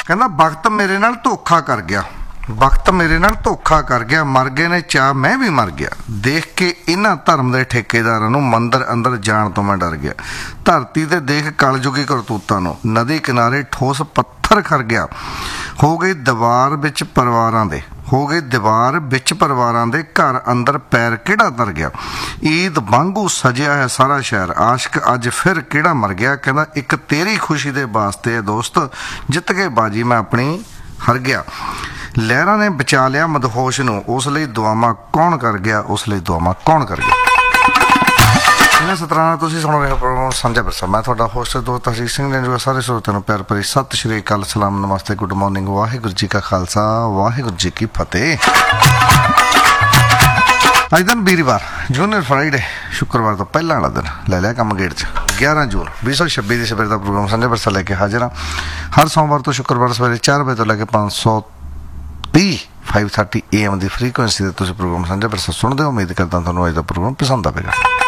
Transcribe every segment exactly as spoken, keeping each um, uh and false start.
ਕਹਿੰਦਾ ਵਕਤ ਮੇਰੇ ਨਾਲ ਧੋਖਾ ਕਰ ਗਿਆ, ਵਕਤ ਮੇਰੇ ਨਾਲ ਧੋਖਾ ਕਰ ਗਿਆ, ਮਰ ਗਏ ਨੇ ਚਾਹ ਮੈਂ ਵੀ ਮਰ ਗਿਆ। ਦੇਖ ਕੇ ਇਹਨਾਂ ਧਰਮ ਦੇ ਠੇਕੇਦਾਰਾਂ ਨੂੰ ਮੰਦਰ ਅੰਦਰ ਜਾਣ ਤੋਂ ਮੈਂ ਡਰ ਗਿਆ। ਧਰਤੀ ਤੇ ਦੇਖ ਕਲਯੁਗੀ ਕਰਤੂਤਾਂ ਨੂੰ, ਨਦੀ ਕਿਨਾਰੇ ਠੋਸ ਪੱਥਰ ਖਰ ਗਿਆ। ਹੋ ਗਈ ਦੀਵਾਰ ਵਿੱਚ ਪਰਿਵਾਰਾਂ ਦੇ, ਹੋ ਗਏ ਦੀਵਾਰ ਵਿੱਚ ਪਰਿਵਾਰਾਂ ਦੇ, ਘਰ ਅੰਦਰ ਪੈਰ ਕਿਹੜਾ ਤਰ ਗਿਆ। ਈਦ ਵਾਂਗੂ ਸਜਿਆ ਹੈ ਸਾਰਾ ਸ਼ਹਿਰ, ਆਸ਼ਕ ਅੱਜ ਫਿਰ ਕਿਹੜਾ ਮਰ ਗਿਆ। ਕਹਿੰਦਾ ਇੱਕ ਤੇਰੀ ਖੁਸ਼ੀ ਦੇ ਵਾਸਤੇ ਦੋਸਤ, ਜਿੱਤ ਕੇ ਬਾਜੀ ਮੈਂ ਆਪਣੀ ਹਰ ਗਿਆ। ਲਹਿਰਾਂ ਨੇ ਬਚਾ ਲਿਆ ਮਦਹੋਸ਼ ਨੂੰ, ਉਸ ਲਈ ਦੁਆਵਾਂ ਕੌਣ ਕਰ ਗਿਆ, ਉਸ ਲਈ ਦੁਆਵਾਂ ਕੌਣ ਕਰ ਗਿਆ। ਇਹਨਾਂ ਸਤਰਾਂ ਨਾਲ ਤੁਸੀਂ ਸੁਣ ਰਹੇ ਹੋ ਪ੍ਰੋਗਰਾਮ ਸਾਂਝਾ ਵਿਰਸਾ। ਮੈਂ ਤੁਹਾਡਾ ਹੋਸਟ ਦੋਸਤ ਹਰਜੀਤ ਸਿੰਘ ਨੇ ਜੋ ਸਾਰੇ ਸਰੋਤਿਆਂ ਨੂੰ ਪਿਆਰ ਭਰੀ ਸਤਿ ਸ਼੍ਰੀ ਅਕਾਲ, ਸਲਾਮ, ਨਮਸਤੇ, ਗੁੱਡ ਮਾਰਨਿੰਗ, ਵਾਹਿਗੁਰੂ ਜੀ ਕਾ ਖਾਲਸਾ, ਵਾਹਿਗੁਰੂ ਜੀ ਕੀ ਫਤਿਹ। ਅੱਜ ਦਿਨ ਵੀਰਵਾਰ, ਜੂਨੀਅਰ ਫਰਾਈਡੇ, ਸ਼ੁੱਕਰਵਾਰ ਤੋਂ ਪਹਿਲਾਂ ਵਾਲਾ ਦਿਨ ਲੈ ਲਿਆ ਕੰਮ ਗੇੜ 'ਚ। ਗਿਆਰਾਂ ਜੂਨ ਵੀਹ ਸੌ ਛੱਬੀ ਦੀ ਸਵੇਰ ਦਾ ਪ੍ਰੋਗਰਾਮ ਸਾਂਝਾ ਵਿਰਸਾ ਲੈ ਕੇ ਹਾਜ਼ਰ ਹਾਂ। ਹਰ ਸੋਮਵਾਰ ਤੋਂ ਸ਼ੁੱਕਰਵਾਰ ਸਵੇਰੇ ਚਾਰ ਵਜੇ ਤੋਂ ਲੈ ਕੇ ਪੰਜ ਸੌ ਤੀਹ five thirty A M the frequency 'ਤੇ ਤੁਸੀਂ ਪ੍ਰੋਗਰਾਮ ਸਾਂਝਾ ਵਿਰਸਾ ਸੁਣਦੇ ਹੋ। ਉਮੀਦ ਕਰਦਾ ਤੁਹਾਨੂੰ ਅੱਜ ਦਾ ਪ੍ਰੋਗਰਾਮ ਪਸੰਦ ਆਵੇਗਾ।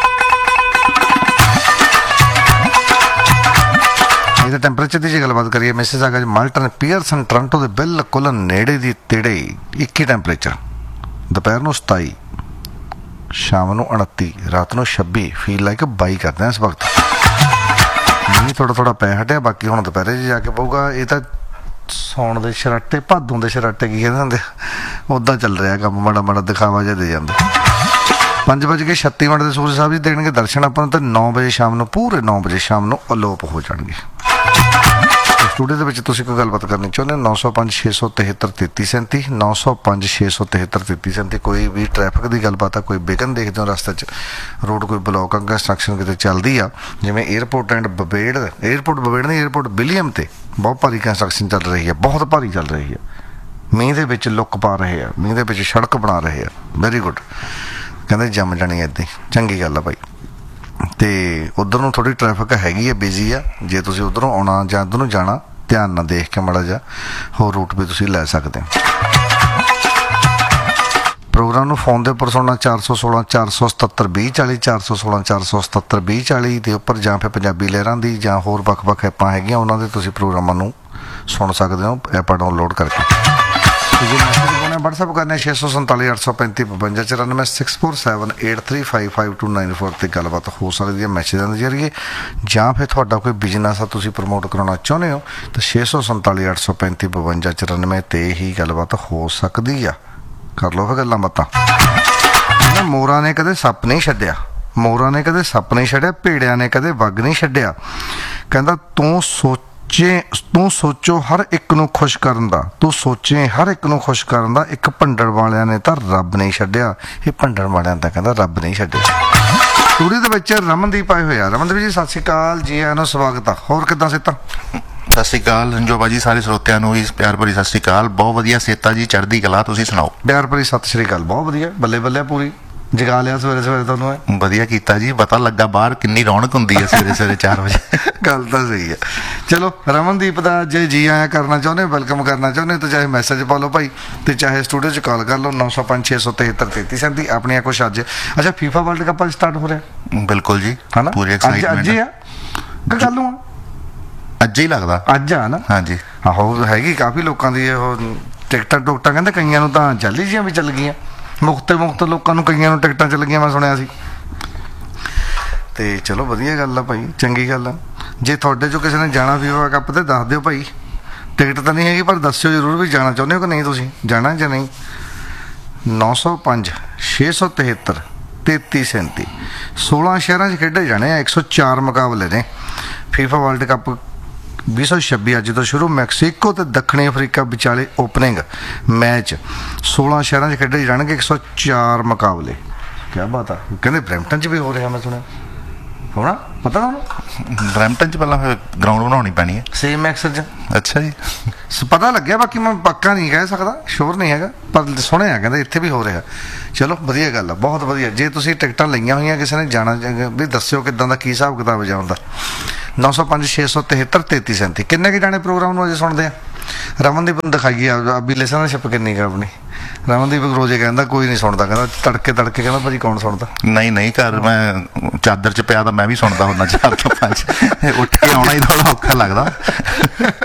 ਇਹਦੇ ਟੈਂਪਰੇਚਰ ਦੀ ਜੇ ਗੱਲਬਾਤ ਕਰੀਏ, ਮੈਸੇਜ ਆ ਗਿਆ ਮਾਲਟਨ ਪੀਅਰਸਨ ਟੋਰਾਂਟੋ ਦੇ ਬਿਲਕੁਲ ਨੇੜੇ ਦੀ ਤੇੜੇ ਇੱਕੀ ਟੈਂਪਰੇਚਰ, ਦੁਪਹਿਰ ਨੂੰ ਸਤਾਈ, ਸ਼ਾਮ ਨੂੰ ਉਨੱਤੀ, ਰਾਤ ਨੂੰ ਛੱਬੀ, ਫੀਲ ਲਾਈਕ ਬਾਈ ਕਰਦੇ ਹਾਂ ਇਸ ਵਕਤ। ਮੀਂਹ ਥੋੜਾ ਥੋੜਾ ਪੈ ਹਟਿਆ, ਬਾਕੀ ਹੁਣ ਦੁਪਹਿਰੇ 'ਚ ਜਾ ਕੇ ਪਊਗਾ। ਇਹ ਤਾਂ ਸੌਣ ਦੇ ਸ਼ਰਾਟੇ, ਭਾਦੋਂ ਦੇ ਸ਼ਰਾਟੇ ਕੀ ਕਹਿੰਦੇ ਹੁੰਦੇ, ਉੱਦਾਂ ਚੱਲ ਰਿਹਾ ਕੰਮ, ਮਾੜਾ ਮਾੜਾ ਦਿਖਾਵਾ ਜਿਹਾ ਦੇ ਜਾਂਦੇ। ਪੰਜ ਵਜੇ ਕੇ ਛੱਤੀ ਮਿੰਟ ਦੇ ਸੂਰਜ ਸਾਹਿਬ ਜੀ ਦੇਣਗੇ ਦਰਸ਼ਨ ਆਪਾਂ ਨੂੰ, ਤੇ ਨੌ ਵਜੇ ਸ਼ਾਮ ਨੂੰ, ਪੂਰੇ ਨੌ ਵਜੇ ਸ਼ਾਮ ਨੂੰ ਅਲੋਪ ਹੋ ਜਾਣਗੇ। ਸਟੂਡੀਓ ਦੇ ਵਿੱਚ ਤੁਸੀਂ ਕੋਈ ਗੱਲਬਾਤ ਕਰਨੀ ਚਾਹੁੰਦੇ ਹੋ, ਨੌ ਸੌ ਪੰਜ ਛੇ ਸੌ ਤਿਹੱਤਰ ਤੇਤੀ ਸੈਂਤੀ, ਨੌ ਸੌ ਪੰਜ ਛੇ ਸੌ ਤਿਹੱਤਰ ਤੇਤੀ ਸੈਂਤੀ। ਕੋਈ ਵੀ ਟ੍ਰੈਫਿਕ ਦੀ ਗੱਲਬਾਤ ਆ, ਕੋਈ ਵਿਘਨ ਦੇਖਦੇ ਹੋ ਰਸਤੇ 'ਚ, ਰੋਡ ਕੋਈ ਬਲੌਕ ਆ, ਕੰਸਟਰਕਸ਼ਨ ਕਿਤੇ ਚੱਲਦੀ ਆ, ਜਿਵੇਂ ਏਅਰਪੋਰਟ ਐਂਡ ਬਬੇੜ, ਏਅਰਪੋਰਟ ਬਬੇੜ ਨਹੀਂ, ਏਅਰਪੋਰਟ ਵਿਲੀਅਮ 'ਤੇ ਬਹੁਤ ਭਾਰੀ ਕੰਸਟਰਕਸ਼ਨ ਚੱਲ ਰਹੀ ਹੈ, ਬਹੁਤ ਭਾਰੀ ਚੱਲ ਰਹੀ ਹੈ। ਮੀਂਹ ਦੇ ਵਿੱਚ ਲੁੱਕ ਪਾ ਰਹੇ ਆ, ਮੀਂਹ ਦੇ ਵਿੱਚ ਸੜਕ ਬਣਾ ਰਹੇ ਆ, ਵੈਰੀ ਗੁੱਡ। ਕਹਿੰਦੇ ਜੰਮ ਜਾਣੀ ਇੱਦਾਂ ਹੀ, ਚੰਗੀ ਗੱਲ ਆ ਭਾਈ। ਅਤੇ ਉੱਧਰ ਨੂੰ ਥੋੜ੍ਹੀ ਟ੍ਰੈਫਿਕ ਹੈਗੀ ਆ, ਬਿਜ਼ੀ ਆ। ਜੇ ਤੁਸੀਂ ਉੱਧਰੋਂ ਆਉਣਾ ਜਾਂ ਇੱਧਰ ਨੂੰ ਜਾਣਾ, ਧਿਆਨ ਨਾਲ ਦੇਖ ਕੇ ਮਾੜਾ ਜਿਹਾ ਹੋਰ ਰੂਟ ਵੀ ਤੁਸੀਂ ਲੈ ਸਕਦੇ ਹੋ। ਪ੍ਰੋਗਰਾਮ ਨੂੰ ਫੋਨ ਦੇ ਉੱਪਰ ਸੁਣਨਾ ਚਾਰ ਸੌ ਸੋਲਾਂ ਚਾਰ ਸੌ ਸਤੱਤਰ ਵੀਹ ਚਾਲੀ, ਚਾਰ ਸੌ ਸੋਲਾਂ ਚਾਰ ਸੌ ਸਤੱਤਰ ਵੀਹ ਚਾਲੀ ਦੇ ਉੱਪਰ, ਜਾਂ ਫਿਰ ਪੰਜਾਬੀ ਲਹਿਰਾਂ ਦੀ ਜਾਂ ਹੋਰ ਵੱਖ ਵੱਖ ਐਪਾਂ ਹੈਗੀਆਂ, ਉਹਨਾਂ ਦੇ ਤੁਸੀਂ ਪ੍ਰੋਗਰਾਮਾਂ ਨੂੰ ਸੁਣ ਸਕਦੇ ਹੋ ਐਪਾਂ ਡਾਊਨਲੋਡ ਕਰਕੇ। ਜੇ ਮੈਸੇਜ ਪਾਉਣਾ ਵਟਸਐਪ ਕਰਨਾ ਛੇ ਸੌ ਸੰਤਾਲੀ ਅੱਠ ਸੌ ਪੈਂਤੀ ਬਵੰਜਾ ਚੁਰਾਨਵੇਂ six four seven eight three five five to nine four 'ਤੇ ਗੱਲਬਾਤ ਹੋ ਸਕਦੀ ਹੈ ਮੈਸੇਜਾਂ ਦੇ ਜ਼ਰੀਏ। ਜਾਂ ਫਿਰ ਤੁਹਾਡਾ ਕੋਈ ਬਿਜ਼ਨਸ ਆ, ਤੁਸੀਂ ਪ੍ਰਮੋਟ ਕਰਾਉਣਾ ਚਾਹੁੰਦੇ ਹੋ, ਤਾਂ ਛੇ ਸੌ ਸੰਤਾਲੀ ਅੱਠ ਸੌ ਪੈਂਤੀ ਬਵੰਜਾ ਚੁਰਾਨਵੇਂ 'ਤੇ ਹੀ ਗੱਲਬਾਤ ਹੋ ਸਕਦੀ ਆ। ਕਰ ਲਓ ਫਿਰ ਗੱਲਾਂ ਬਾਤਾਂ। ਮੋਰਾਂ ਨੇ ਕਦੇ ਸੱਪ ਨਹੀਂ ਛੱਡਿਆ, ਮੋਰਾਂ ਨੇ ਕਦੇ ਸੱਪ ਨਹੀਂ ਛੱਡਿਆ, ਭੇੜਿਆਂ ਨੇ ਕਦੇ ਵੱਗ ਨਹੀਂ ਛੱਡਿਆ। ਕਹਿੰਦਾ ਤੂੰ ਸੋਚ ਜੇ ਤੂੰ ਸੋਚੋ ਹਰ ਇੱਕ ਨੂੰ ਖੁਸ਼ ਕਰਨ ਦਾ, ਤੂੰ ਸੋਚੇ ਹਰ ਇੱਕ ਨੂੰ ਖੁਸ਼ ਕਰਨ ਦਾ, ਇੱਕ ਭੰਡਣ ਵਾਲਿਆਂ ਨੇ ਤਾਂ ਰੱਬ ਨਹੀਂ ਛੱਡਿਆ। ਇਹ ਭੰਡਣ ਵਾਲਿਆਂ ਦਾ ਕਹਿੰਦਾ ਰੱਬ ਨਹੀਂ ਛੱਡਿਆ। ਸਟੂਡੀਓ ਦੇ ਵਿੱਚ ਰਮਨਦੀਪ ਆਏ ਹੋਏ ਆ। ਰਮਨਦੀਪ ਜੀ ਸਤਿ ਸ਼੍ਰੀ ਅਕਾਲ, ਜੀ ਆਇਆਂ ਨੂੰ, ਸਵਾਗਤ ਆ। ਹੋਰ ਕਿੱਦਾਂ ਸਿਹਤਾਂ? ਸਤਿ ਸ਼੍ਰੀ ਅਕਾਲ ਰੰਜੋ ਬਾਜੀ, ਸਾਰੇ ਸਰੋਤਿਆਂ ਨੂੰ ਵੀ ਪਿਆਰ ਭਰੀ ਸਤਿ ਸ਼੍ਰੀ ਅਕਾਲ। ਬਹੁਤ ਵਧੀਆ ਸਿਹਤਾਂ ਜੀ, ਚੜ੍ਹਦੀ ਕਲਾ। ਤੁਸੀਂ ਸੁਣਾਓ? ਪਿਆਰ ਭਰੀ ਸਤਿ ਸ਼੍ਰੀ ਅਕਾਲ। ਬਹੁਤ ਵਧੀਆ, ਬੱਲੇ ਬੱਲੇ ਪੂਰੀ ਜਗਾ ਲਿਆ ਸਵੇਰੇ ਸਵੇਰੇ ਤੁਹਾਨੂੰ। ਹੈ ਵਧੀਆ ਕੀਤਾ ਜੀ, ਪਤਾ ਲੱਗਾ ਬਾਹਰ ਕਿੰਨੀ ਰੌਣਕ ਹੁੰਦੀ ਹੈ ਸਵੇਰੇ ਸਵੇਰੇ ਚਾਰ ਵਜੇ। ਗੱਲ ਤਾਂ ਸਹੀ ਹੈ। ਚਲੋ ਰਮਨਦੀਪ ਦਾ ਜੇ ਜੀ ਆਇਆ ਕਰਨਾ ਚਾਹੁੰਦੇ, ਵੈਲਕਮ ਕਰਨਾ ਚਾਹੁੰਦੇ, ਤਾਂ ਚਾਹੇ ਮੈਸੇਜ ਪਾ ਲਓ ਭਾਈ, ਤੇ ਚਾਹੇ ਸਟੂਡੀਓ 'ਚ ਕਾਲ ਕਰ ਲਓ ਨੌ ਸੌ ਪੰਜ ਛੇ ਸੌ ਤਿਹੱਤਰ ਤੇਤੀ ਸੈਂਤੀ। ਆਪਣੀਆਂ ਕੁਛ ਅੱਜ, ਅੱਛਾ ਫੀਫਾ ਵਰਲਡ ਕੱਪ ਅੱਜ ਸਟਾਰਟ ਹੋ ਰਿਹਾ। ਬਿਲਕੁਲ ਜੀ, ਹੈ ਨਾ, ਪੂਰੀ ਅੱਜ ਅੱਜ ਹੀ ਆ ਕਿ ਕੱਲ੍ਹ ਨੂੰ ਆ? ਅੱਜ ਹੀ ਲੱਗਦਾ, ਅੱਜ ਆ ਨਾ। ਹਾਂਜੀ ਆਹੋ, ਹੈਗੀ ਕਾਫੀ ਲੋਕਾਂ ਦੀ ਉਹ ਟਿਕਟਾਂ ਟੁਕਟਾਂ, ਕਹਿੰਦੇ ਕਈਆਂ ਨੂੰ ਤਾਂ ਚੱਲ ਹੀ ਜਿਹੀਆਂ ਵੀ ਚੱਲ ਗਈਆਂ, ਮੁਫਤ ਮੁਫਤ ਲੋਕਾਂ ਨੂੰ, ਕਈਆਂ ਨੂੰ ਟਿਕਟਾਂ ਚੱਲ ਗਈਆਂ, ਮੈਂ ਸੁਣਿਆ ਸੀ। ਅਤੇ ਚਲੋ ਵਧੀਆ ਗੱਲ ਆ ਭਾਈ, ਚੰਗੀ ਗੱਲ ਆ। ਜੇ ਤੁਹਾਡੇ 'ਚੋਂ ਕਿਸੇ ਨੇ ਜਾਣਾ ਫੀਫਾ ਕੱਪ 'ਤੇ ਦੱਸ ਦਿਓ ਭਾਈ। ਟਿਕਟ ਤਾਂ ਨਹੀਂ ਹੈਗੀ, ਪਰ ਦੱਸਿਓ ਜ਼ਰੂਰ ਵੀ ਜਾਣਾ ਚਾਹੁੰਦੇ ਹੋ ਕਿ ਨਹੀਂ, ਤੁਸੀਂ ਜਾਣਾ ਜਾਂ ਨਹੀਂ। ਨੌ ਸੌ ਪੰਜ ਛੇ ਸੌ ਤਿਹੱਤਰ ਤੇਤੀ ਸੈਂਤੀ, ਸੋਲਾਂ ਸ਼ਹਿਰਾਂ 'ਚ ਖੇਡੇ ਜਾਣੇ ਆ। ਇੱਕ ਸੌ ਚਾਰ ਮੁਕਾਬਲੇ ਨੇ ਫੀਫਾ ਵਰਲਡ ਕੱਪ ਵੀਹ ਸੌ ਛੱਬੀ ਅੱਜ ਤੋਂ ਸ਼ੁਰੂ। ਮੈਕਸੀਕੋ ਅਤੇ ਦੱਖਣੀ ਅਫਰੀਕਾ ਵਿਚਾਲੇ ਓਪਨਿੰਗ ਮੈਚ ਸੋਲਾਂ ਸ਼ਹਿਰਾਂ 'ਚ ਖੇਡੇ ਜਾਣਗੇ। ਇੱਕ ਸੌ ਚਾਰ ਮੁਕਾਬਲੇ, ਕਿਆ ਬਾਤ ਆ। ਕਹਿੰਦੇ ਬਰੈਂਪਟਨ 'ਚ ਵੀ ਹੋ ਰਿਹਾ, ਮੈਂ ਸੁਣਿਆ ਹੋਣਾ, ਪਤਾ ਤੁਹਾਨੂੰ? ਬਰੈਂਪਟਨ 'ਚ ਪਹਿਲਾਂ ਫਿਰ ਗਰਾਊਂਡ ਬਣਾਉਣੀ ਪੈਣੀ ਹੈ, ਸੇਮ ਐਕਸ 'ਚ। ਅੱਛਾ ਜੀ, ਪਤਾ ਲੱਗਿਆ, ਬਾਕੀ ਮੈਂ ਪੱਕਾ ਨਹੀਂ ਕਹਿ ਸਕਦਾ, ਸ਼ੋਰ ਨਹੀਂ ਹੈਗਾ, ਪਰ ਸੁਣਿਆ ਕਹਿੰਦੇ ਇੱਥੇ ਵੀ ਹੋ ਰਿਹਾ। ਚਲੋ ਵਧੀਆ ਗੱਲ ਆ, ਬਹੁਤ ਵਧੀਆ। ਜੇ ਤੁਸੀਂ ਟਿਕਟਾਂ ਲਈਆਂ ਹੋਈਆਂ, ਕਿਸੇ ਨੇ ਜਾਣਾ ਵੀ ਦੱਸਿਓ ਕਿੱਦਾਂ ਦਾ, ਕੀ ਹਿਸਾਬ ਕਿਤਾਬ ਜਾਣ ਦਾ। ਨੌ ਸੌ ਪੰਜ ਛੇ ਸੌ ਤਿਹੱਤਰ ਤੇਤੀ ਸੈਂਤੀ। ਕਿੰਨੇ ਕੁ ਜਾਣੇ ਪ੍ਰੋਗਰਾਮ ਨੂੰ ਅਜੇ ਸੁਣਦੇ ਆ? ਰਮਨਦੀਪ ਨੂੰ ਦਿਖਾਈਏ ਅਬੀ ਲਿਸਨਰਸ਼ਿਪ ਕਿੰਨੀ ਕੁ ਆਪਣੀ। ਰਮਨਦੀਪ ਰੋਜ਼ੇ ਕਹਿੰਦਾ ਕੋਈ ਨਹੀਂ ਸੁਣਦਾ, ਕਹਿੰਦਾ ਤੜਕੇ ਤੜਕੇ ਕਹਿੰਦਾ ਭਾਜੀ ਕੌਣ ਸੁਣਦਾ। ਨਹੀਂ ਨਹੀਂ, ਘਰ ਮੈਂ ਚਾਦਰ 'ਚ ਪਿਆ ਤਾਂ ਮੈਂ ਵੀ ਸੁਣਦਾ ਹੁੰਦਾ ਚਾਰ ਤੋਂ ਪੰਜ। ਉੱਠ ਕੇ ਆਉਣਾ ਹੀ ਥੋੜਾ ਔਖਾ ਲੱਗਦਾ।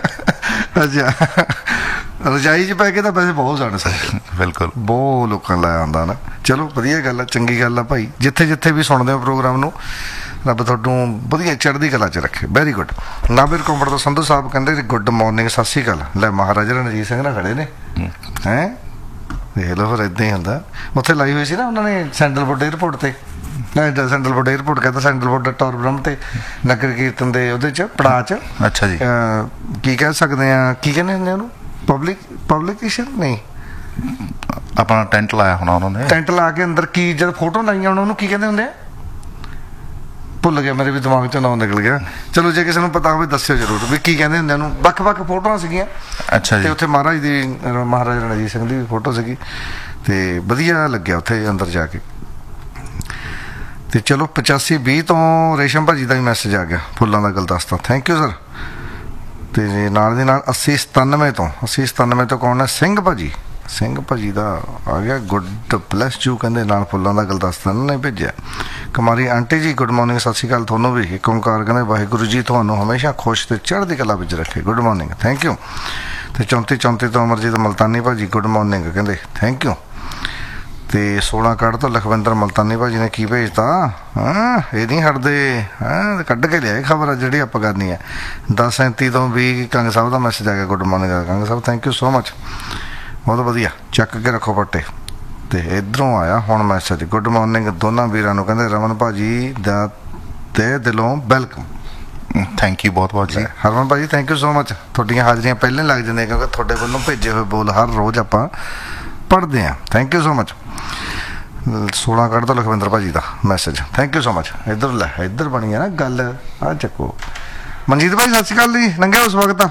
ਅੱਛਾ ਰਜਾਈ 'ਚ ਪੈ ਕੇ ਤਾਂ ਵੈਸੇ ਬਹੁਤ ਜਾਣ ਸਰ ਬਿਲਕੁਲ ਬਹੁਤ ਲੋਕਾਂ ਨੂੰ ਲਾਇਆ ਆਉਂਦਾ ਨਾ। ਚਲੋ ਵਧੀਆ ਗੱਲ ਆ, ਚੰਗੀ ਗੱਲ ਆ ਭਾਈ। ਜਿੱਥੇ ਜਿੱਥੇ ਵੀ ਸੁਣਦੇ ਹੋ ਪ੍ਰੋਗਰਾਮ ਨੂੰ, ਰੱਬ ਤੁਹਾਨੂੰ ਵਧੀਆ ਚੜ੍ਹਦੀ ਕਲਾ 'ਚ ਰੱਖੇ। Very good. ਨਾਬਿਰ ਕੋਂਬੜ ਤੋਂ ਸੰਧੂ ਸਾਹਿਬ ਕਹਿੰਦੇ ਗੁੱਡ ਮਾਰਨਿੰਗ, ਸਤਿ ਸ਼੍ਰੀ ਅਕਾਲ। ਲੈ ਮਹਾਰਾਜਾ ਰਣਜੀਤ ਸਿੰਘ ਨਾਲ ਖੜੇ ਨੇ ਹੈਂ, ਦੇਖ ਲਓ ਫਿਰ ਇੱਦਾਂ ਹੀ ਹੁੰਦਾ। ਉੱਥੇ ਲਾਈ ਹੋਈ ਸੀ ਨਾ ਉਹਨਾਂ ਨੇ ਸੈਂਡਲਵੁੱਡ ਏਅਰਪੋਰਟ 'ਤੇ, ਸੈਂਡਲਵੁੱਡ ਏਅਰਪੋਰਟ ਕਹਿੰਦਾ ਸੈਂਡਲਵੁੱਡ ਟੌਰ ਬ੍ਰਹਮ 'ਤੇ ਨਗਰ ਕੀਰਤਨ ਦੇ ਉਹਦੇ 'ਚ ਪੜਾਅ 'ਚ। ਅੱਛਾ ਜੀ। ਕੀ ਕਹਿ ਸਕਦੇ ਆ, ਕੀ ਕਹਿੰਦੇ ਹੁੰਦੇ ਉਹਨੂੰ, ਪਬਲਿਕ ਪਬਲਿਕੇਸ਼ਨ ਨਹੀਂ, ਆਪਣਾ ਟੈਂਟ ਲਾਇਆ ਹੋਣਾ ਉਹਨਾਂ ਨੇ, ਟੈਂਟ ਲਾ ਕੇ ਅੰਦਰ ਕੀ ਜਦ ਫੋਟੋ ਲਾਈਆਂ ਉਹਨਾਂ ਨੂੰ ਕੀ ਕਹਿੰਦੇ ਹੁੰਦੇ ਆ, ਭੁੱਲ ਗਿਆ, ਮੇਰੇ ਵੀ ਦਿਮਾਗ 'ਚੋਂ ਨਾਂ ਨਿਕਲ ਗਿਆ। ਚਲੋ ਜੇ ਕਿਸੇ ਨੂੰ ਪਤਾ ਹੋਵੇ ਦੱਸਿਓ ਜ਼ਰੂਰ ਵੀ ਕੀ ਕਹਿੰਦੇ ਹੁੰਦੇ ਉਹਨੂੰ। ਵੱਖ ਵੱਖ ਫੋਟੋਆਂ ਸੀਗੀਆਂ। ਅੱਛਾ ਜੀ। ਤੇ ਉੱਥੇ ਮਹਾਰਾਜ ਦੀ, ਮਹਾਰਾਜਾ ਰਣਜੀਤ ਸਿੰਘ ਦੀ ਵੀ ਫੋਟੋ ਸੀਗੀ ਤੇ ਵਧੀਆ ਲੱਗਿਆ ਉੱਥੇ ਅੰਦਰ ਜਾ ਕੇ। ਤੇ ਚਲੋ ਪਚਾਸੀ ਵੀਹ ਤੋਂ ਰੇਸ਼ਮ ਭਾਜੀ ਦਾ ਵੀ ਮੈਸੇਜ ਆ ਗਿਆ, ਫੁੱਲਾਂ ਦਾ ਗੁਲਦਸਤਾ, ਥੈਂਕ ਯੂ ਸਰ। ਤੇ ਨਾਲ ਦੀ ਨਾਲ ਅੱਸੀ ਸਤਾਨਵੇਂ ਤੋਂ ਅੱਸੀ ਸਤਾਨਵੇਂ ਤੋਂ ਕੌਣ ਹੈ, ਸਿੰਘ ਭਾਜੀ, ਸਿੰਘ ਭਾਜੀ ਦਾ ਆ ਗਿਆ ਗੁੱਡ ਪਲੱਸ ਜੂ, ਕਹਿੰਦੇ ਨਾਲ ਫੁੱਲਾਂ ਦਾ ਗੁਲਦਸਤਾ ਇਹਨਾਂ ਨੇ ਭੇਜਿਆ। ਕੁਮਾਰੀ ਆਂਟੀ ਜੀ ਗੁੱਡ ਮਾਰਨਿੰਗ, ਸਤਿ ਸ਼੍ਰੀ ਅਕਾਲ ਤੁਹਾਨੂੰ ਵੀ। ਇੱਕ ਓਂਕਾਰ ਕਹਿੰਦੇ ਵਾਹਿਗੁਰੂ ਜੀ ਤੁਹਾਨੂੰ ਹਮੇਸ਼ਾ ਖੁਸ਼ ਤੇ ਚੜ੍ਹਦੀ ਕਲਾ ਵਿੱਚ ਰੱਖੇ, ਗੁੱਡ ਮਾਰਨਿੰਗ, ਥੈਂਕ ਯੂ। ਤੇ ਚੌਂਤੀ ਚੌਂਤੀ ਤੋਂ ਅਮਰਜੀਤ ਮਲਤਾਨੀ ਭਾਜੀ ਗੁੱਡ ਮਾਰਨਿੰਗ ਕਹਿੰਦੇ ਥੈਂਕ ਯੂ। ਤੇ ਸੋਲਾਂ ਕੱਢ ਤੋਂ ਲਖਵਿੰਦਰ ਮਲਤਾਨੀ ਭਾਜੀ ਨੇ ਕੀ ਭੇਜਤਾ, ਹਾਂ ਇਹ ਨਹੀਂ ਹਟਦੇ, ਹਾਂ ਕੱਢ ਕੇ ਲਿਆਏ ਖਬਰ ਜਿਹੜੀ ਆਪਾਂ ਕਰਨੀ ਹੈ। ਦਸ ਸੈਂਤੀ ਤੋਂ ਵੀਹ ਕੰਗ ਸਾਹਿਬ ਦਾ ਮੈਸੇਜ ਆ ਗਿਆ, good morning Kang Sahib, thank you so much, ਬਹੁਤ ਵਧੀਆ, ਚੱਕ ਕੇ ਰੱਖੋ ਪੱਟੇ। ਤੇ ਇੱਧਰੋਂ ਆਇਆ ਹੁਣ ਮੈਸੇਜ, ਗੁੱਡ ਮਾਰਨਿੰਗ ਦੋਨਾਂ ਵੀਰਾਂ ਨੂੰ, ਕਹਿੰਦੇ ਰਮਨ ਭਾਜੀ ਦਾ ਤਹਿ ਦਿਲੋਂ ਵੈਲਕਮ, ਥੈਂਕ ਯੂ ਬਹੁਤ ਬਹੁਤ ਜੀ। ਹਰਮਨ ਭਾਜੀ ਥੈਂਕ ਯੂ ਸੋ ਮਚ। ਤੁਹਾਡੀਆਂ ਹਾਜ਼ਰੀਆਂ ਪਹਿਲਾਂ ਲੱਗ ਜਾਂਦੀਆਂ ਕਿਉਂਕਿ ਤੁਹਾਡੇ ਵੱਲੋਂ ਭੇਜੇ ਹੋਏ ਬੋਲ ਹਰ ਰੋਜ਼ ਆਪਾਂ ਪੜ੍ਹਦੇ ਹਾਂ, ਥੈਂਕ ਯੂ ਸੋ ਮਚ। ਸੋਲਾਂ ਕੱਢ ਤੋਂ ਲਖਵਿੰਦਰ ਭਾਜੀ ਦਾ message, thank you so much. ਇੱਧਰ ਲੈ ਇੱਧਰ ਬਣੀ ਆ ਨਾ ਗੱਲ, ਆ ਚੱਕੋ। ਮਨਜੀਤ ਭਾਈ ਸਤਿ ਸ਼੍ਰੀ ਅਕਾਲ ਜੀ, ਲੰਘਿਆ ਉਸ ਵਕਤ।